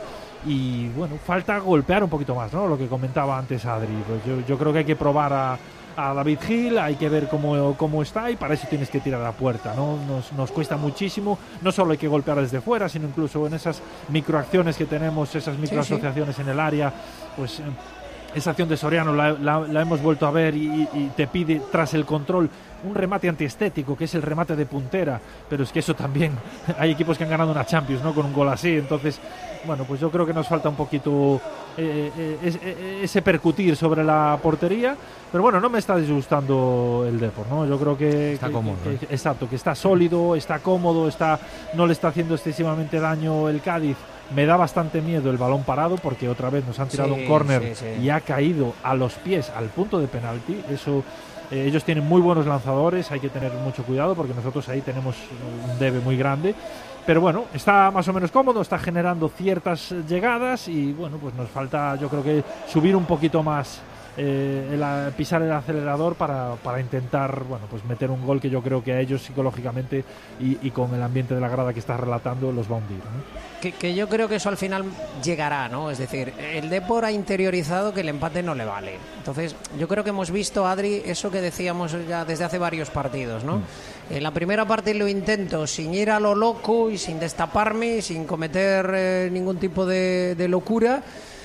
y bueno, falta golpear un poquito más, ¿no? Lo que comentaba antes Adri, pues yo, yo creo que hay que probar a, a David Gil, hay que ver cómo, cómo está, y para eso tienes que tirar a la puerta, ¿no? Nos, nos cuesta muchísimo, no solo hay que golpear desde fuera, sino incluso en esas microacciones que tenemos, esas microasociaciones sí, sí. en el área, pues esa acción de Soriano la, la, la hemos vuelto a ver y, y te pide tras el control un remate antiestético, que es el remate de puntera, pero es que eso también, hay equipos que han ganado una Champions, ¿no?, con un gol así. Entonces, bueno, pues yo creo que nos falta un poquito eh, eh, ese, ese percutir sobre la portería, pero bueno, no me está disgustando el Depor, ¿no? Yo creo que está que, cómodo, que, ¿eh? que, exacto, que está sólido, está cómodo, está, no le está haciendo excesivamente daño el Cádiz. Me da bastante miedo el balón parado, porque otra vez nos han tirado sí, un córner sí, sí. y ha caído a los pies al punto de penalti. Eso, eh, ellos tienen muy buenos lanzadores, hay que tener mucho cuidado porque nosotros ahí tenemos un debe muy grande. Pero bueno, está más o menos cómodo, está generando ciertas llegadas y bueno, pues nos falta, yo creo que subir un poquito más, eh, el, pisar el acelerador para, para intentar, bueno, pues meter un gol que yo creo que a ellos psicológicamente y, y con el ambiente de la grada que estás relatando los va a hundir, ¿no? Que, que yo creo que eso al final llegará, ¿no? Es decir, el Depor ha interiorizado que el empate no le vale. Entonces, yo creo que hemos visto, Adri, eso que decíamos ya desde hace varios partidos, ¿no? Mm. En la primera parte lo intento sin ir a lo loco y sin destaparme, sin cometer eh, ningún tipo de, de locura.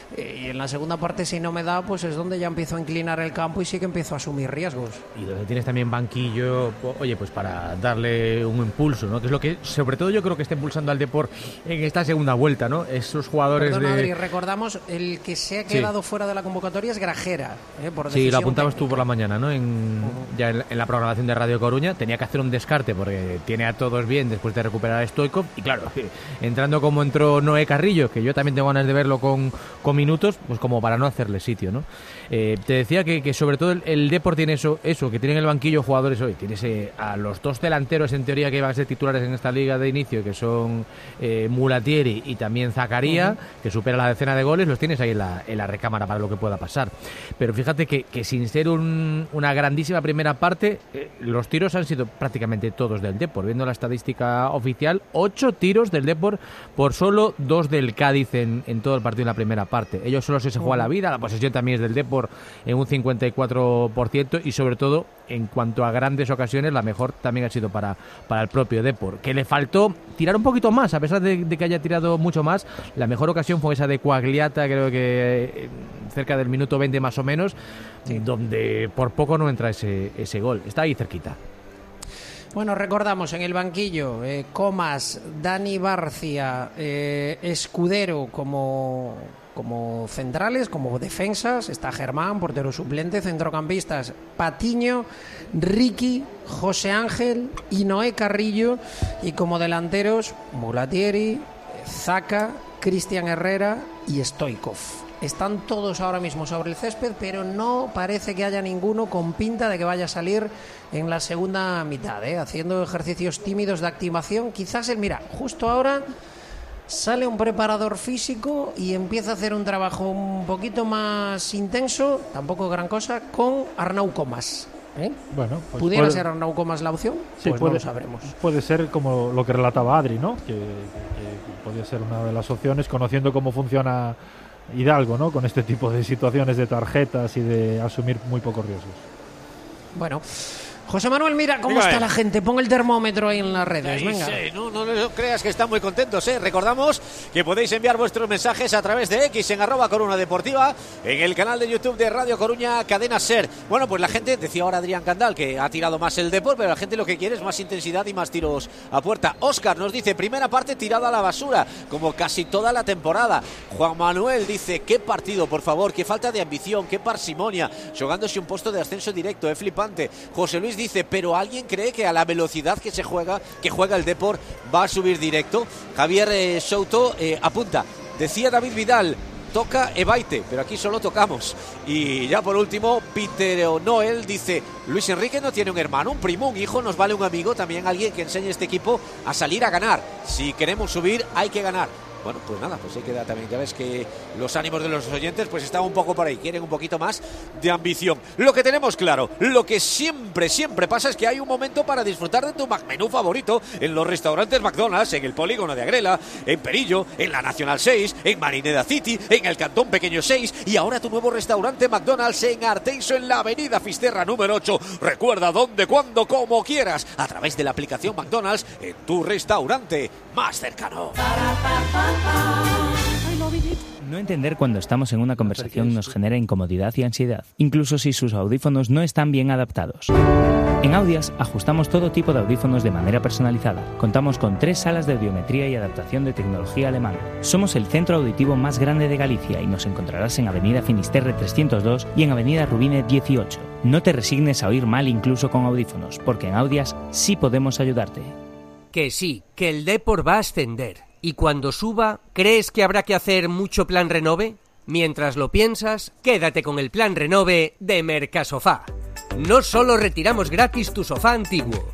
Y en la segunda parte, si no me da, pues es donde ya empiezo a inclinar el campo y sí que empiezo a asumir riesgos. Y donde tienes también banquillo, oye, pues para darle un impulso, ¿no? Que es lo que, sobre todo, yo creo que está impulsando al Depor en esta segunda vuelta, ¿no? Esos jugadores Perdón, de... Adri, recordamos, el que se ha quedado sí. fuera de la convocatoria es Grajera, ¿eh? Por sí, lo apuntabas técnica. tú por la mañana, ¿no? En, uh-huh. Ya en, en la programación de Radio Coruña. Tenía que hacer un descarte porque tiene a todos bien después de recuperar a Stoichkov. Y claro, entrando como entró Noé Carrillo, que yo también tengo ganas de verlo con, con minutos, pues como para no hacerle sitio, ¿no? Eh, te decía que, que sobre todo el, el Depor tiene eso, eso, que tienen el banquillo jugadores hoy. Tienes eh, a los dos delanteros en teoría que iban a ser titulares en esta liga de inicio, que son eh, Mulatieri y también Zakaria, uh-huh. que supera la decena de goles, los tienes ahí en la, en la recámara para lo que pueda pasar. Pero fíjate que, que sin ser un, una grandísima primera parte, eh, los tiros han sido prácticamente todos del Depor. Viendo la estadística oficial, ocho tiros del Depor por solo dos del Cádiz en, en todo el partido en la primera parte. Ellos solo se juega la vida, la posesión también es del Depor en un cincuenta y cuatro por ciento y sobre todo en cuanto a grandes ocasiones la mejor también ha sido para, para el propio Depor, que le faltó tirar un poquito más, a pesar de, de que haya tirado mucho más. La mejor ocasión fue esa de Quagliata, creo que eh, cerca del minuto veinte más o menos, sí. donde por poco no entra ese, ese gol, está ahí cerquita. Bueno, recordamos en el banquillo eh, Comas, Dani Barcia, eh, Escudero como, como centrales, como defensas, está Germán, portero suplente, centrocampistas Patiño, Ricky, José Ángel y Noé Carrillo, y como delanteros Mulatieri, Zaka, Cristian Herrera y Stoichkov. Están todos ahora mismo sobre el césped, pero no parece que haya ninguno con pinta de que vaya a salir en la segunda mitad, ¿eh? Haciendo ejercicios tímidos de activación. Quizás el, mira, justo ahora sale un preparador físico y empieza a hacer un trabajo un poquito más intenso, tampoco gran cosa, con Arnau Comas. ¿Eh? Bueno, pues ¿Pudiera puede... ser Arnau Comas la opción? Sí, pues puede, no lo sabremos. Puede ser como lo que relataba Adri, ¿no? Que, que, que podría ser una de las opciones, conociendo cómo funciona Hidalgo, ¿no? Con este tipo de situaciones de tarjetas y de asumir muy pocos riesgos. Bueno, José Manuel, mira cómo Venga, está eh. la gente. Pon el termómetro ahí en las redes. Ahí Venga. Sí, no, no, no creas que están muy contentos, ¿eh? Recordamos que podéis enviar vuestros mensajes a través de X en arroba Coruna Deportiva, en el canal de YouTube de Radio Coruña, Cadena Ser. Bueno, pues la gente, decía ahora Adrián Candal, que ha tirado más el Depor, pero la gente lo que quiere es más intensidad y más tiros a puerta. Óscar nos dice, primera parte tirada a la basura, como casi toda la temporada. Juan Manuel dice, qué partido, por favor, qué falta de ambición, qué parsimonia, jugándose un puesto de ascenso directo, es flipante. José Luis dice, pero alguien cree que a la velocidad que se juega, que juega el Depor, va a subir directo. Javier eh, Souto eh, apunta, decía David Vidal, toca Ebaite, pero aquí solo tocamos. Y ya por último, Peter Noel dice, Luis Enrique no tiene un hermano, un primo, un hijo, nos vale un amigo, también alguien que enseñe a este equipo a salir a ganar. Si queremos subir, hay que ganar. Bueno, pues nada, pues ahí queda también. Ya ves que los ánimos de los oyentes pues están un poco por ahí, quieren un poquito más de ambición. Lo que tenemos claro, lo que siempre, siempre pasa es que hay un momento para disfrutar de tu menú favorito en los restaurantes McDonald's, en el Polígono de Agrela, en Perillo, en la Nacional seis, en Marineda City, en el Cantón Pequeño seis y ahora tu nuevo restaurante McDonald's en Arteixo, en la Avenida Fisterra número ocho. Recuerda dónde, cuándo, como quieras, a través de la aplicación McDonald's en tu restaurante más cercano. No entender cuando estamos en una conversación nos genera incomodidad y ansiedad, incluso si sus audífonos no están bien adaptados. En Audias ajustamos todo tipo de audífonos de manera personalizada. Contamos con tres salas de audiometría y adaptación de tecnología alemana. Somos el centro auditivo más grande de Galicia y nos encontrarás en Avenida Finisterre trescientos dos y en Avenida Rubine dieciocho. No te resignes a oír mal incluso con audífonos, porque en Audias sí podemos ayudarte. Que sí, que el Depor va a ascender. Y cuando suba, ¿crees que habrá que hacer mucho plan renove? Mientras lo piensas, quédate con el plan renove de Mercasofá. No solo retiramos gratis tu sofá antiguo,